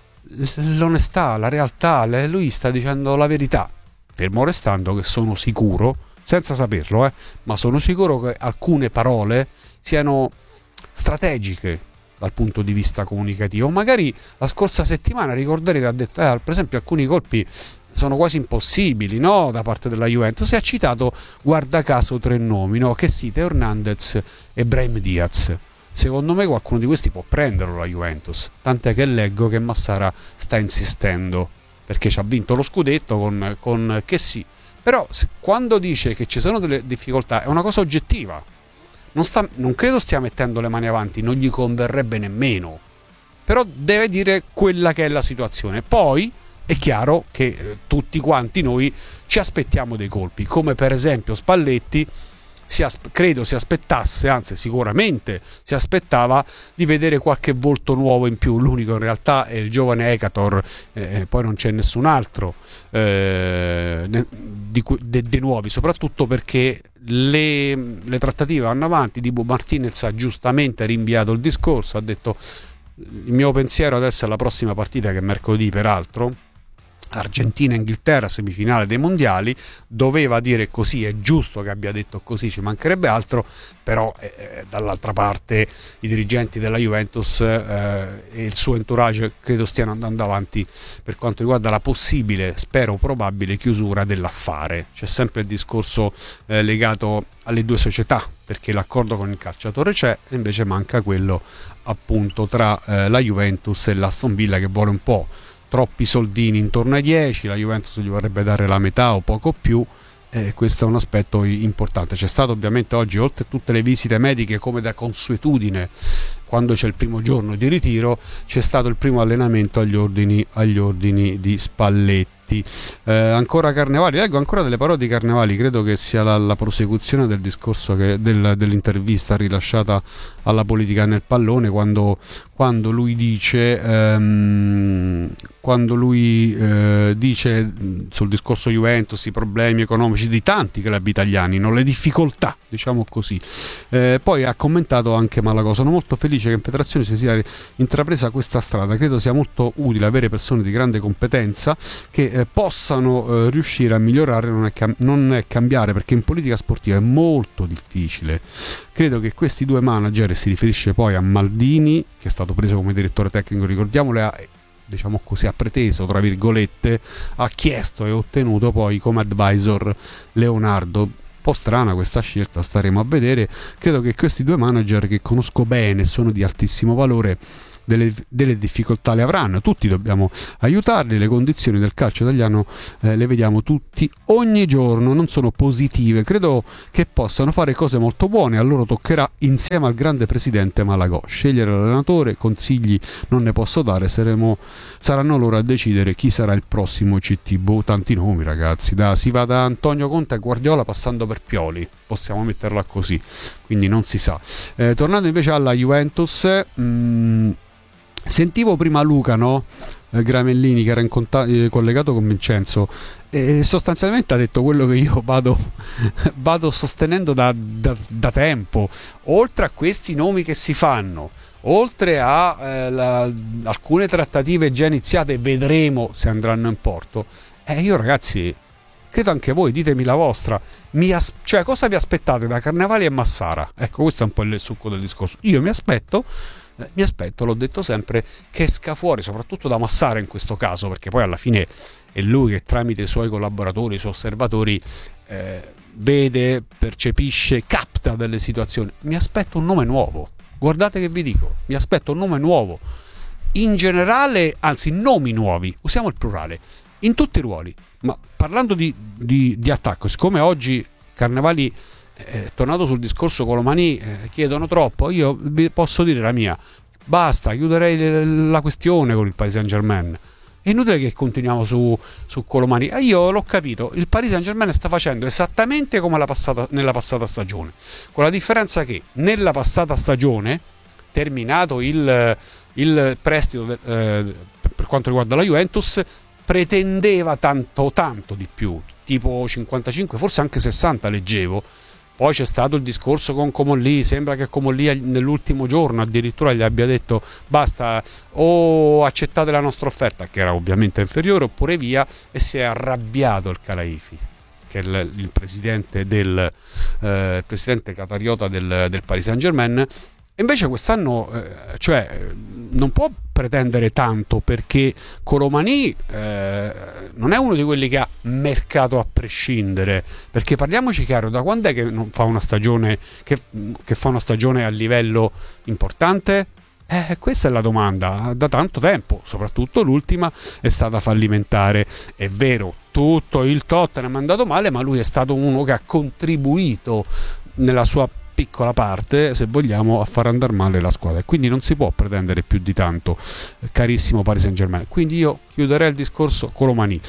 l'onestà, la realtà, lui sta dicendo la verità, fermo restando che sono sicuro, senza saperlo, eh, ma sono sicuro che alcune parole siano strategiche dal punto di vista comunicativo. Magari la scorsa settimana, ricorderete, ha detto, eh, per esempio, alcuni colpi sono quasi impossibili, no, da parte della Juventus. Si ha citato, guarda caso, tre nomi, no, che sì, Teo Hernandez e Brahim Diaz. Secondo me qualcuno di questi può prenderlo la Juventus, tant'è che leggo che Massara sta insistendo, perché ci ha vinto lo scudetto con, con che sì. Però quando dice che ci sono delle difficoltà è una cosa oggettiva, non, sta, non credo stia mettendo le mani avanti, non gli converrebbe nemmeno, però deve dire quella che è la situazione. Poi è chiaro che eh, tutti quanti noi ci aspettiamo dei colpi, come per esempio Spalletti si asp- credo si aspettasse, anzi sicuramente si aspettava di vedere qualche volto nuovo in più. L'unico in realtà è il giovane Ekator, eh, poi non c'è nessun altro eh, di, de, de nuovi, soprattutto perché le, le trattative vanno avanti. Dibu Martinez ha giustamente rinviato il discorso, ha detto il mio pensiero adesso è la prossima partita, che è mercoledì peraltro, Argentina-Inghilterra, semifinale dei mondiali. Doveva dire così, è giusto che abbia detto così, ci mancherebbe altro, però eh, dall'altra parte i dirigenti della Juventus eh, e il suo entourage credo stiano andando avanti per quanto riguarda la possibile, spero probabile, chiusura dell'affare. C'è sempre il discorso eh, legato alle due società, perché l'accordo con il calciatore c'è, e invece manca quello appunto tra eh, la Juventus e l'Aston Villa, che vuole un po' troppi soldini, intorno ai dieci, la Juventus gli vorrebbe dare la metà o poco più, e questo è un aspetto importante. C'è stato ovviamente oggi, oltre a tutte le visite mediche come da consuetudine quando c'è il primo giorno di ritiro, c'è stato il primo allenamento agli ordini, agli ordini di Spalletti. Eh, ancora Carnevali, leggo ancora delle parole di Carnevali, credo che sia la, la prosecuzione del discorso che, del, dell'intervista rilasciata alla Politica nel Pallone, quando, quando lui dice ehm, quando lui eh, dice sul discorso Juventus i problemi economici di tanti club italiani, non le difficoltà, diciamo così. Eh, poi ha commentato anche Malago: sono molto felice che in Federazione si sia intrapresa questa strada, credo sia molto utile avere persone di grande competenza che eh, possano eh, riuscire a migliorare, non è, cam- non è cambiare, perché in politica sportiva è molto difficile. Credo che questi due manager, si riferisce poi a Maldini, che è stato preso come direttore tecnico, ricordiamolo, ha, diciamo così, ha preteso, tra virgolette, ha chiesto e ottenuto poi come advisor Leonardo. po' strana questa scelta, staremo a vedere. Credo che questi due manager, che conosco bene, sono di altissimo valore, delle, delle difficoltà le avranno, tutti dobbiamo aiutarli. Le condizioni del calcio italiano eh, le vediamo tutti ogni giorno, non sono positive, credo che possano fare cose molto buone. A loro toccherà, insieme al grande presidente Malagò, scegliere l'allenatore. Consigli non ne posso dare, saremo, saranno loro a decidere chi sarà il prossimo C T. Boh, tanti nomi, ragazzi, da, si va da Antonio Conte a Guardiola passando per Pioli, possiamo metterla così, quindi non si sa. Eh, tornando invece alla Juventus, mh, sentivo prima Luca, no? Eh, Gramellini, che era in conta- eh, collegato con Vincenzo, e sostanzialmente ha detto quello che io vado, vado sostenendo da, da, da tempo. Oltre a questi nomi che si fanno, oltre a eh, la, alcune trattative già iniziate, vedremo se andranno in porto. Eh, io ragazzi, credo anche voi, ditemi la vostra. Mi as- cioè, cosa vi aspettate da Carnevali e Massara? Ecco, questo è un po' il succo del discorso. Io mi aspetto, eh, mi aspetto, l'ho detto sempre, che esca fuori, soprattutto da Massara in questo caso, perché poi alla fine è lui che tramite i suoi collaboratori, i suoi osservatori, eh, vede, percepisce, capta delle situazioni. Mi aspetto un nome nuovo. Guardate che vi dico, mi aspetto un nome nuovo. In generale, anzi, nomi nuovi, usiamo il plurale, in tutti i ruoli. Ma parlando di, di, di attacco, siccome oggi Carnevali è tornato sul discorso Colomani, eh, chiedono troppo, io vi posso dire la mia, basta, chiuderei la questione con il Paris Saint-Germain. È inutile che continuiamo su, su Colomani. Eh, io l'ho capito, il Paris Saint-Germain sta facendo esattamente come la passata, nella passata stagione, con la differenza che nella passata stagione, terminato il, il prestito de, eh, per quanto riguarda la Juventus, pretendeva tanto tanto di più, tipo cinquantacinque, forse anche sessanta leggevo. Poi c'è stato il discorso con Comolli, sembra che Comolli nell'ultimo giorno addirittura gli abbia detto basta, o accettate la nostra offerta, che era ovviamente inferiore, oppure via, e si è arrabbiato il Khelaifi, che è il, il presidente del eh, presidente qatariota del, del Paris Saint-Germain. Invece quest'anno, eh, cioè, non può pretendere tanto, perché Colomani eh, non è uno di quelli che ha mercato a prescindere, perché parliamoci chiaro, da quando è che non fa una stagione che, che fa una stagione a livello importante? Eh, questa è la domanda, da tanto tempo, soprattutto l'ultima è stata fallimentare. È vero, tutto il Tottenham è andato male, ma lui è stato uno che ha contribuito nella sua piccola parte, se vogliamo, a far andare male la squadra, e quindi non si può pretendere più di tanto, carissimo Paris Saint-Germain. Quindi io chiuderei il discorso Colomani.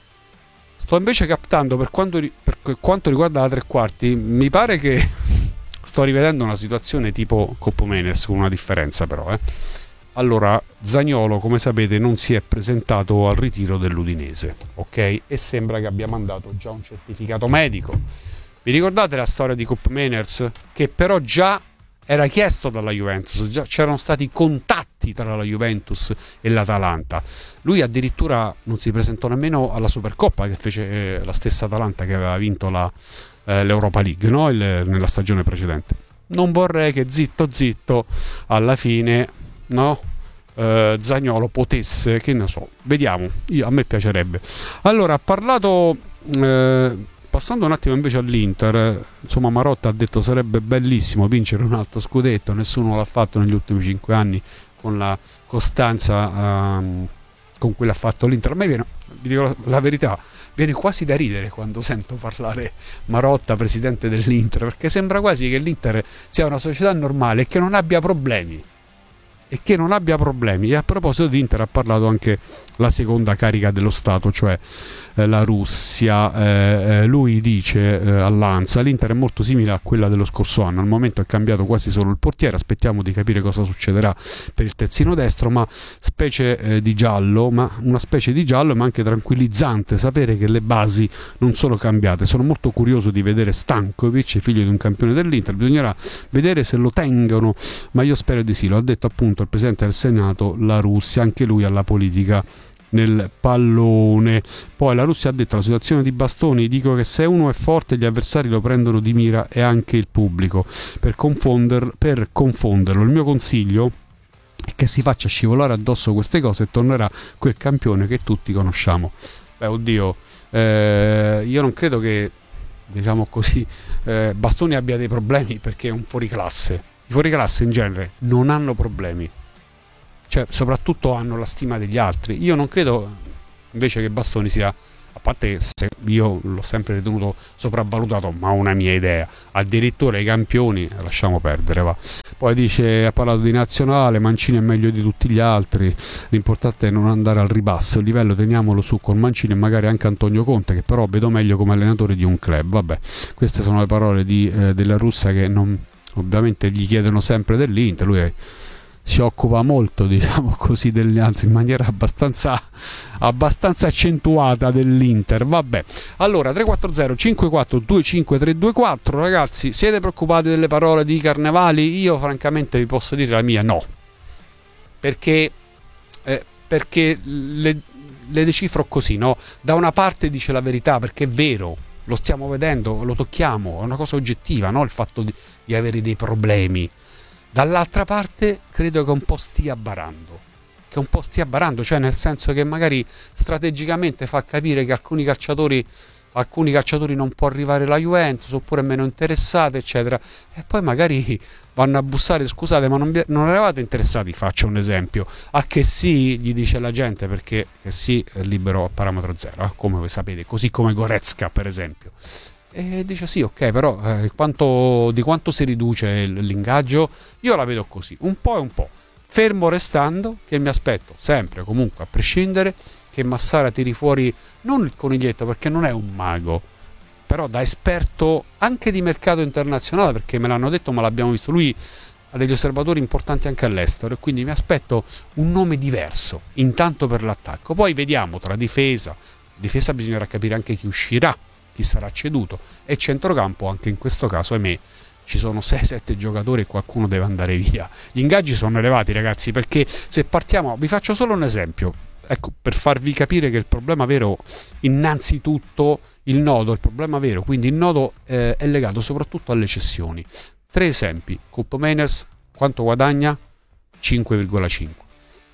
Sto invece captando, per quanto, per quanto riguarda la tre quarti, mi pare che sto rivedendo una situazione tipo Coppa Meners, con una differenza però, eh. Allora, Zaniolo, come sapete, non si è presentato al ritiro dell'Udinese, ok? E sembra che abbia mandato già un certificato medico. Vi ricordate la storia di Koop Meiners? Che però già era chiesto dalla Juventus, già c'erano stati contatti tra la Juventus e l'Atalanta. Lui addirittura non si presentò nemmeno alla Supercoppa, che fece eh, la stessa Atalanta che aveva vinto la, eh, l'Europa League, no? Il, nella stagione precedente. Non vorrei che zitto zitto alla fine, no? Eh, Zaniolo potesse, che ne so, vediamo, io, a me piacerebbe. Allora, ha parlato... Eh, Passando un attimo invece all'Inter, insomma, Marotta ha detto sarebbe bellissimo vincere un altro scudetto, nessuno l'ha fatto negli ultimi cinque anni con la costanza um, con cui l'ha fatto l'Inter. A me viene, vi dico la, la verità, viene quasi da ridere quando sento parlare Marotta, presidente dell'Inter, perché sembra quasi che l'Inter sia una società normale e che non abbia problemi. E che non abbia problemi. E a proposito di Inter ha parlato anche la seconda carica dello Stato, cioè eh, la Russia. Eh, eh, lui dice eh, all'Ansa: l'Inter è molto simile a quella dello scorso anno, al momento è cambiato quasi solo il portiere, aspettiamo di capire cosa succederà per il terzino destro, ma specie eh, di giallo, ma una specie di giallo, ma anche tranquillizzante sapere che le basi non sono cambiate. Sono molto curioso di vedere Stankovic, figlio di un campione dell'Inter, bisognerà vedere se lo tengono, ma io spero di sì. Lo ha detto appunto il presidente del Senato, la Russia, anche lui alla politica nel pallone. Poi la Russia ha detto: la situazione di Bastoni, dico che se uno è forte gli avversari lo prendono di mira, e anche il pubblico, per, confonder, per confonderlo. Il mio consiglio è che si faccia scivolare addosso queste cose e tornerà quel campione che tutti conosciamo. Beh, oddio, eh, io non credo che diciamo così, eh, Bastoni abbia dei problemi perché è un fuoriclasse. I fuoriclasse in genere non hanno problemi, cioè soprattutto hanno la stima degli altri. Io non credo invece che Bastoni sia, a parte se io l'ho sempre ritenuto sopravvalutato, ma una mia idea, addirittura i campioni lasciamo perdere, va. Poi dice, ha parlato di nazionale, Mancini è meglio di tutti gli altri, l'importante è non andare al ribasso, il livello teniamolo su con Mancini e magari anche Antonio Conte, che però vedo meglio come allenatore di un club. Vabbè, queste sono le parole di, eh, della Russa, che non, ovviamente gli chiedono sempre dell'Inter, lui è, si occupa molto, diciamo così, degli, anzi in maniera abbastanza abbastanza accentuata dell'Inter. Vabbè, allora tre quattro zero cinque quattro due cinque tre due quattro, ragazzi, siete preoccupati delle parole di Carnevali? Io francamente vi posso dire la mia, no, perché eh, perché le, le decifro così, no? Da una parte dice la verità, perché è vero, lo stiamo vedendo, lo tocchiamo, è una cosa oggettiva, no? Il fatto di, di avere dei problemi. Dall'altra parte credo che un po' stia barando, che un po' stia barando, cioè nel senso che magari strategicamente fa capire che alcuni calciatori, alcuni calciatori non può arrivare la Juventus, oppure meno interessati, eccetera, e poi magari vanno a bussare, scusate, ma non, vi, non eravate interessati, faccio un esempio, a che sì, gli dice la gente, perché che sì è libero a parametro zero, eh, come voi sapete, così come Goretzka per esempio. E dice sì, ok, però eh, quanto, di quanto si riduce l'ingaggio? Io la vedo così, un po' e un po', fermo restando che mi aspetto sempre, comunque a prescindere, che Massara tiri fuori non il coniglietto, perché non è un mago, però da esperto anche di mercato internazionale, perché me l'hanno detto, ma l'abbiamo visto, lui ha degli osservatori importanti anche all'estero, e quindi mi aspetto un nome diverso, intanto per l'attacco, poi vediamo tra difesa, difesa bisognerà capire anche chi uscirà, chi sarà ceduto, e centrocampo anche in questo caso, ahimè, ci sono sei sette giocatori e qualcuno deve andare via. Gli ingaggi sono elevati, ragazzi, perché se partiamo, vi faccio solo un esempio, ecco, per farvi capire che il problema vero, innanzitutto il nodo, il problema vero, quindi il nodo eh, è legato soprattutto alle cessioni. Tre esempi: Koopmeiners quanto guadagna? cinque virgola cinque,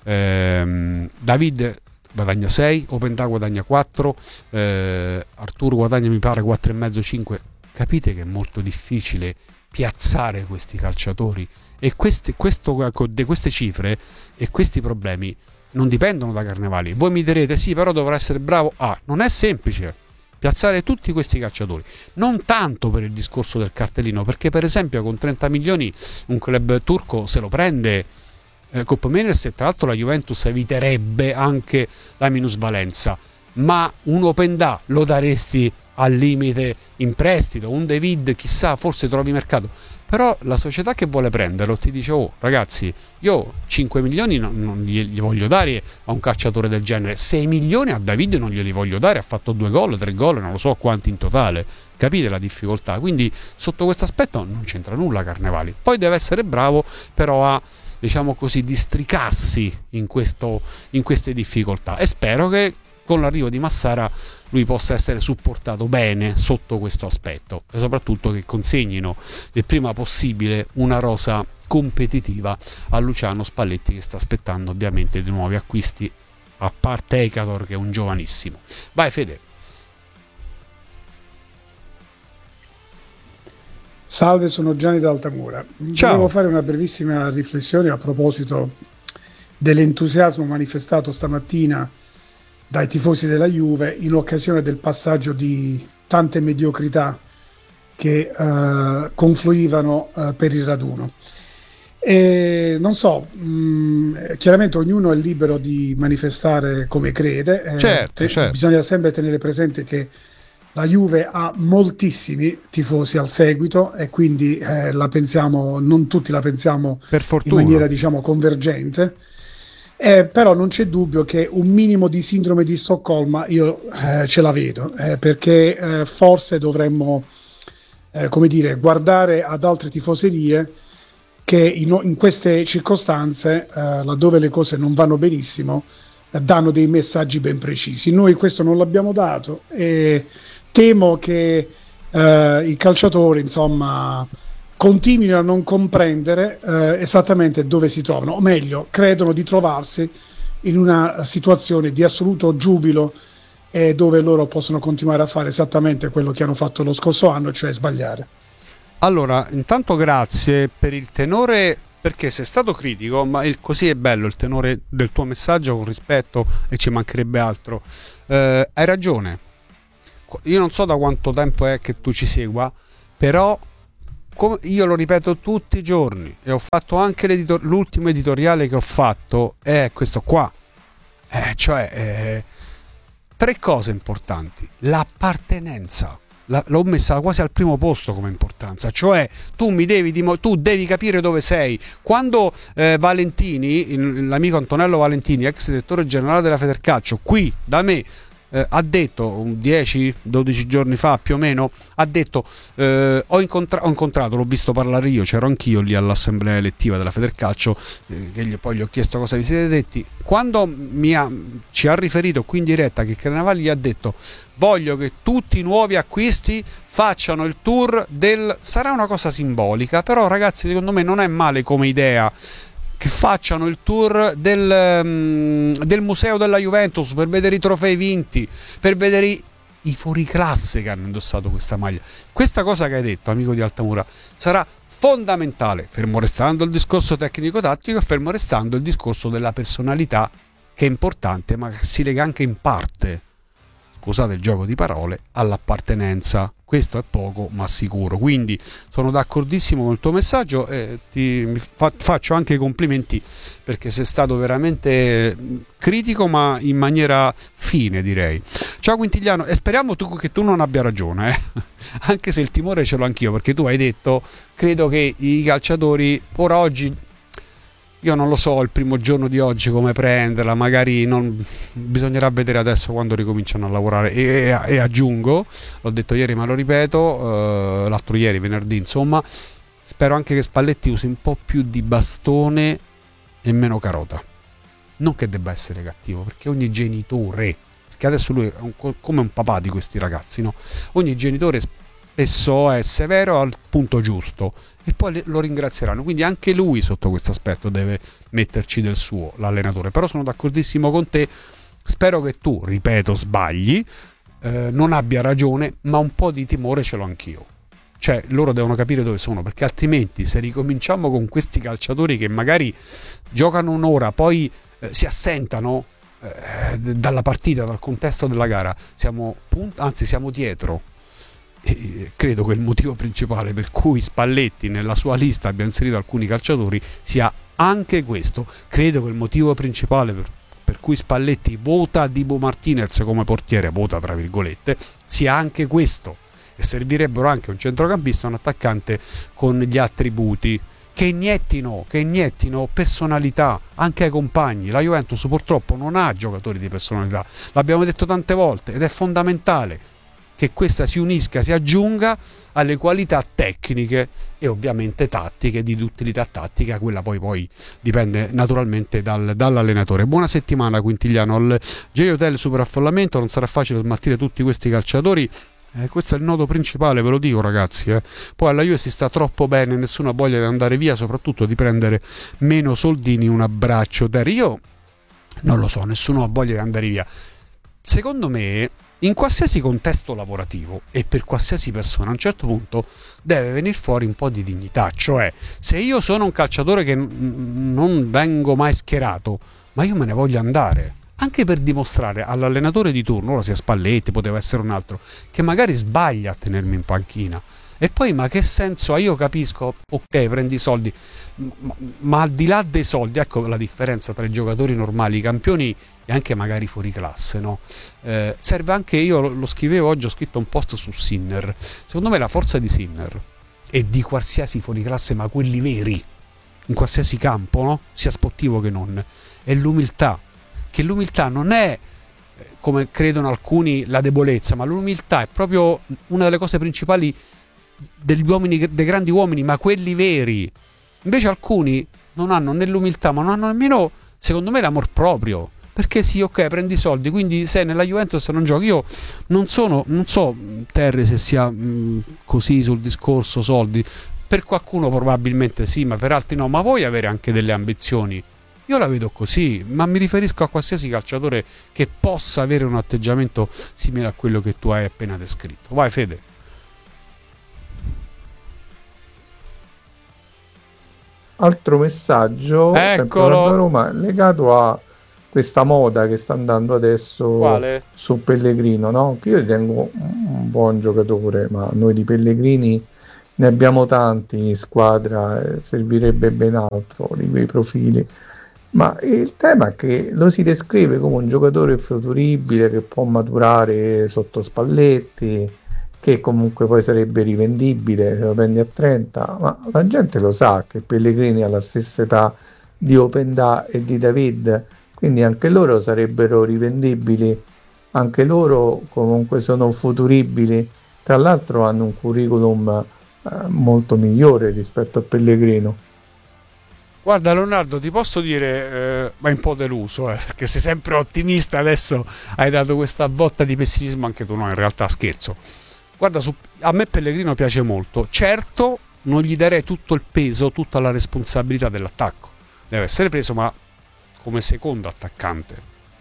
ehm, David guadagna sei, Openda guadagna quattro, eh, Arturo guadagna mi pare quattro virgola cinque cinque. Capite che è molto difficile piazzare questi calciatori, e queste, questo, de queste cifre e questi problemi non dipendono da Carnevali. Voi mi direte sì, però dovrà essere bravo. Ah, non è semplice piazzare tutti questi calciatori, non tanto per il discorso del cartellino, perché per esempio con trenta milioni un club turco se lo prende eh, Koopmeiners, e tra l'altro la Juventus eviterebbe anche la minusvalenza, ma un Openda lo daresti al limite in prestito, un David chissà, forse trovi mercato, però la società che vuole prenderlo ti dice oh ragazzi, io cinque milioni non, non gli, gli voglio dare a un calciatore del genere, sei milioni a David non glieli voglio dare, ha fatto due gol, tre gol, non lo so quanti in totale, capite la difficoltà? Quindi sotto questo aspetto non c'entra nulla Carnevali, poi deve essere bravo però a, diciamo così, districarsi in, questo, in queste difficoltà, e spero che con l'arrivo di Massara lui possa essere supportato bene sotto questo aspetto, e soprattutto che consegnino il prima possibile una rosa competitiva a Luciano Spalletti, che sta aspettando ovviamente di nuovi acquisti, a parte Ekator che è un giovanissimo. Vai Fede. Salve, sono Gianni da Altamura. Ciao. Volevo fare una brevissima riflessione a proposito dell'entusiasmo manifestato stamattina dai tifosi della Juve in occasione del passaggio di tante mediocrità che uh, confluivano uh, per il raduno. E non so, mh, chiaramente ognuno è libero di manifestare come crede, eh, certo, te, certo. Bisogna sempre tenere presente che la Juve ha moltissimi tifosi al seguito, e quindi eh, la pensiamo, non tutti la pensiamo per fortuna, in maniera diciamo convergente. Eh, però non c'è dubbio che un minimo di sindrome di Stoccolma io eh, ce la vedo, eh, perché eh, forse dovremmo eh, come dire, guardare ad altre tifoserie che in, in queste circostanze, eh, laddove le cose non vanno benissimo, eh, danno dei messaggi ben precisi. Noi questo non l'abbiamo dato, e temo che eh, i calciatori, insomma, continuino a non comprendere eh, esattamente dove si trovano, o meglio, credono di trovarsi in una situazione di assoluto giubilo e dove loro possono continuare a fare esattamente quello che hanno fatto lo scorso anno, cioè sbagliare. Allora, intanto grazie per il tenore, perché sei stato critico, ma il, così è bello il tenore del tuo messaggio, con rispetto, e ci mancherebbe altro. Eh, hai ragione, io non so da quanto tempo è che tu ci segua, però come, io lo ripeto tutti i giorni, e ho fatto anche l'editor- l'ultimo editoriale che ho fatto è questo qua, eh, cioè eh, tre cose importanti: l'appartenenza. La, l'ho messa quasi al primo posto come importanza, cioè tu mi devi dimo- tu devi capire dove sei. Quando eh, Valentini, il, l'amico Antonello Valentini, ex direttore generale della Federcalcio, qui da me eh, ha detto dieci dodici giorni fa più o meno, ha detto eh, ho, incontra- ho incontrato, l'ho visto parlare io, c'ero anch'io lì all'assemblea elettiva della Federcalcio, eh, che gli, poi gli ho chiesto cosa vi siete detti. Quando mi ha, ci ha riferito qui in diretta che Carnevali gli ha detto: voglio che tutti i nuovi acquisti facciano il tour del... sarà una cosa simbolica, però ragazzi secondo me non è male come idea, che facciano il tour del, um, del museo della Juventus per vedere i trofei vinti, per vedere i, i fuoriclasse che hanno indossato questa maglia. Questa cosa che hai detto, amico di Altamura, sarà fondamentale, fermo restando il discorso tecnico-tattico, fermo restando il discorso della personalità, che è importante, ma che si lega anche in parte, scusate il gioco di parole, all'appartenenza. Questo è poco ma sicuro, quindi sono d'accordissimo con il tuo messaggio e ti mi fa, faccio anche i complimenti, perché sei stato veramente critico ma in maniera fine, direi. Ciao Quintigliano, e speriamo tu, che tu non abbia ragione, eh? Anche se il timore ce l'ho anch'io, perché tu hai detto credo che i calciatori ora oggi, io non lo so il primo giorno di oggi come prenderla, magari non, bisognerà vedere adesso quando ricominciano a lavorare, e, e, e aggiungo, l'ho detto ieri ma lo ripeto, eh, l'altro ieri, venerdì insomma, spero anche che Spalletti usi un po' più di bastone e meno carota. Non che debba essere cattivo, perché ogni genitore, perché adesso lui è un, come un papà di questi ragazzi, no? Ogni genitore spesso è severo al punto giusto e poi lo ringrazieranno, quindi anche lui sotto questo aspetto deve metterci del suo, l'allenatore. Però sono d'accordissimo con te, spero che tu, ripeto, sbagli, eh, non abbia ragione, ma un po' di timore ce l'ho anch'io. Cioè loro devono capire dove sono, perché altrimenti se ricominciamo con questi calciatori che magari giocano un'ora, poi eh, si assentano eh, dalla partita, dal contesto della gara, siamo punt- anzi siamo dietro. E credo che il motivo principale per cui Spalletti nella sua lista abbia inserito alcuni calciatori sia anche questo. Credo che il motivo principale per, per cui Spalletti vota Dibu Martinez come portiere, vota tra virgolette, sia anche questo, e servirebbero anche un centrocampista e un attaccante con gli attributi che iniettino, che iniettino personalità anche ai compagni. La Juventus purtroppo non ha giocatori di personalità, l'abbiamo detto tante volte, ed è fondamentale che questa si unisca, si aggiunga alle qualità tecniche e ovviamente tattiche, di utilità tattica, quella poi, poi dipende naturalmente dal, dall'allenatore. Buona settimana Quintigliano. Al J-Hotel superaffollamento, non sarà facile smaltire tutti questi calciatori, eh, questo è il nodo principale, ve lo dico ragazzi, eh. Poi alla Juve si sta troppo bene, nessuno ha voglia di andare via, soprattutto di prendere meno soldini, un abbraccio Terry. Io non lo so, nessuno ha voglia di andare via. Secondo me in qualsiasi contesto lavorativo e per qualsiasi persona a un certo punto deve venire fuori un po' di dignità, cioè se io sono un calciatore che n- non vengo mai schierato, ma io me ne voglio andare, anche per dimostrare all'allenatore di turno, ora sia Spalletti, poteva essere un altro, che magari sbaglia a tenermi in panchina. E poi ma che senso ha? Io capisco, ok, prendi i soldi, ma, ma al di là dei soldi, ecco la differenza tra i giocatori normali, i campioni e anche magari fuori classe, no? Eh, serve anche, io lo, lo scrivevo oggi, ho scritto un post su Sinner, secondo me la forza di Sinner e di qualsiasi fuori classe, ma quelli veri, in qualsiasi campo, no? Sia sportivo che non, è l'umiltà, che l'umiltà non è, come credono alcuni, la debolezza, ma l'umiltà è proprio una delle cose principali degli uomini, dei grandi uomini, ma quelli veri. Invece alcuni non hanno né l'umiltà, ma non hanno nemmeno, secondo me, l'amor proprio, perché sì, ok, prendi i soldi, quindi sei nella Juventus non giochi. Io non sono, non so Terry se sia mh, così sul discorso soldi, per qualcuno probabilmente sì, ma per altri no. Ma vuoi avere anche delle ambizioni Io la vedo così, ma mi riferisco a qualsiasi calciatore che possa avere un atteggiamento simile a quello che tu hai appena descritto. Vai Fede. Altro messaggio, sempre da Roma, legato a questa moda che sta andando adesso. Quale? Su Pellegrino, no? Che io ritengo un buon giocatore, ma noi di Pellegrini ne abbiamo tanti in squadra, eh, servirebbe ben altro di quei profili. Ma il tema è che lo si descrive come un giocatore futuribile che può maturare sotto Spalletti, che comunque poi sarebbe rivendibile se lo prendi a trenta, ma la gente lo sa che Pellegrini ha la stessa età di Openda e di David, quindi anche loro sarebbero rivendibili, anche loro comunque sono futuribili, tra l'altro hanno un curriculum eh, molto migliore rispetto a Pellegrino. Guarda Leonardo, ti posso dire, eh, ma un po' deluso, eh, perché sei sempre ottimista, adesso hai dato questa botta di pessimismo anche tu, no, in realtà scherzo. Guarda, su, a me Pellegrino piace molto, certo non gli darei tutto il peso, tutta la responsabilità dell'attacco, deve essere preso ma come secondo attaccante,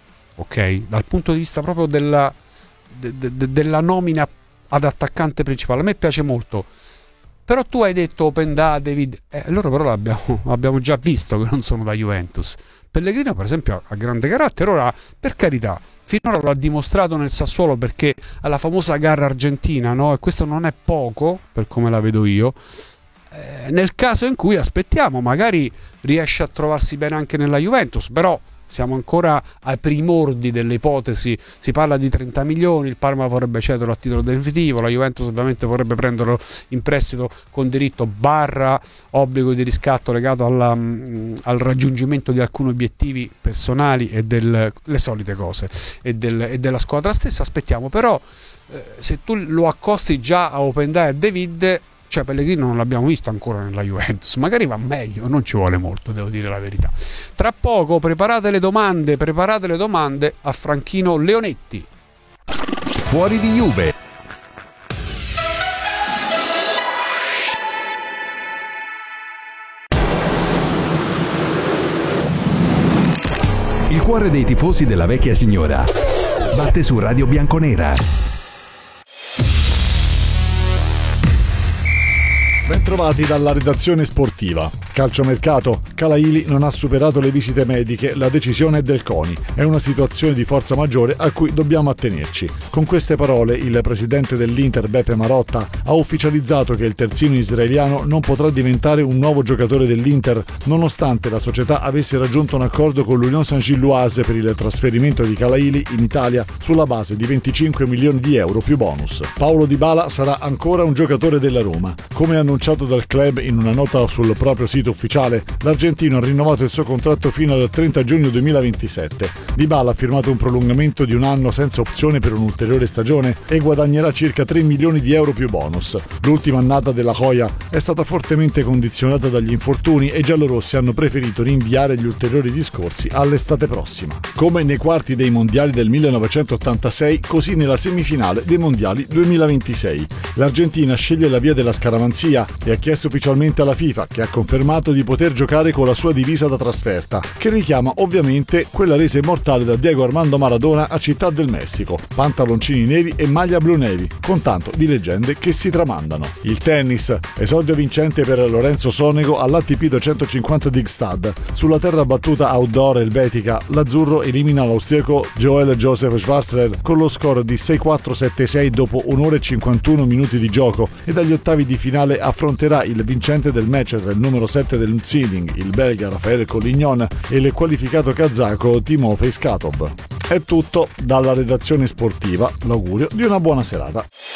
ok? Dal punto di vista proprio della, de, de, della nomina ad attaccante principale, a me piace molto. Però tu hai detto Openda, David, eh, loro però l'abbiamo, abbiamo già visto che non sono da Juventus. Pellegrino per esempio ha grande carattere, ora per carità, finora lo ha dimostrato nel Sassuolo perché alla famosa gara argentina, no? E questo non è poco per come la vedo io. Eh, nel caso in cui aspettiamo, magari riesce a trovarsi bene anche nella Juventus, però siamo ancora ai primordi delle ipotesi, si parla di trenta milioni, il Parma vorrebbe cederlo a titolo definitivo, la Juventus ovviamente vorrebbe prenderlo in prestito con diritto barra obbligo di riscatto legato alla, mh, al raggiungimento di alcuni obiettivi personali e del, le solite cose e, del, e della squadra stessa. Aspettiamo, però eh, se tu lo accosti già a Openda e David, cioè Pellegrino non l'abbiamo visto ancora nella Juventus, magari va meglio, non ci vuole molto, devo dire la verità. Tra poco preparate le domande, preparate le domande a Franchino Leonetti. Fuori di Juve. Il cuore dei tifosi della vecchia signora batte su Radio Bianconera. Bentrovati dalla redazione sportiva. Calciomercato. Calaili non ha superato le visite mediche, la decisione è del CONI. È una situazione di forza maggiore a cui dobbiamo attenerci. Con queste parole il presidente dell'Inter Beppe Marotta ha ufficializzato che il terzino israeliano non potrà diventare un nuovo giocatore dell'Inter, nonostante la società avesse raggiunto un accordo con l'Union Saint-Gilloise per il trasferimento di Calaili in Italia sulla base di venticinque milioni di euro più bonus. Paulo Dybala sarà ancora un giocatore della Roma. Come annunciato dal club in una nota sul proprio sito ufficiale, l'argentino ha rinnovato il suo contratto fino al trenta giugno duemilaventisette. Dybala ha firmato un prolungamento di un anno senza opzione per un'ulteriore stagione e guadagnerà circa tre milioni di euro più bonus. L'ultima annata della Joya è stata fortemente condizionata dagli infortuni e i giallorossi hanno preferito rinviare gli ulteriori discorsi all'estate prossima. Come nei quarti dei mondiali del millenovecentottantasei, così nella semifinale dei mondiali duemilaventisei. L'Argentina sceglie la via della scaramanzia e ha chiesto ufficialmente alla FIFA, che ha confermato di poter giocare con la sua divisa da trasferta, che richiama ovviamente quella resa immortale da Diego Armando Maradona a Città del Messico, pantaloncini neri e maglia blu navy, con tanto di leggende che si tramandano. Il tennis, esordio vincente per Lorenzo Sonego all'A T P duecentocinquanta di Gstad. Sulla terra battuta outdoor elvetica, l'azzurro elimina l'austriaco Joel Joseph Schwarzler con lo score di sei quattro sette sei dopo un'ora e cinquantuno minuti di gioco, e dagli ottavi di finale affronterà il vincente del match tra il numero sette del seeding, il belga Rafael Collignon, e il qualificato kazako Timofey Skatov. È tutto dalla redazione sportiva, l'augurio di una buona serata.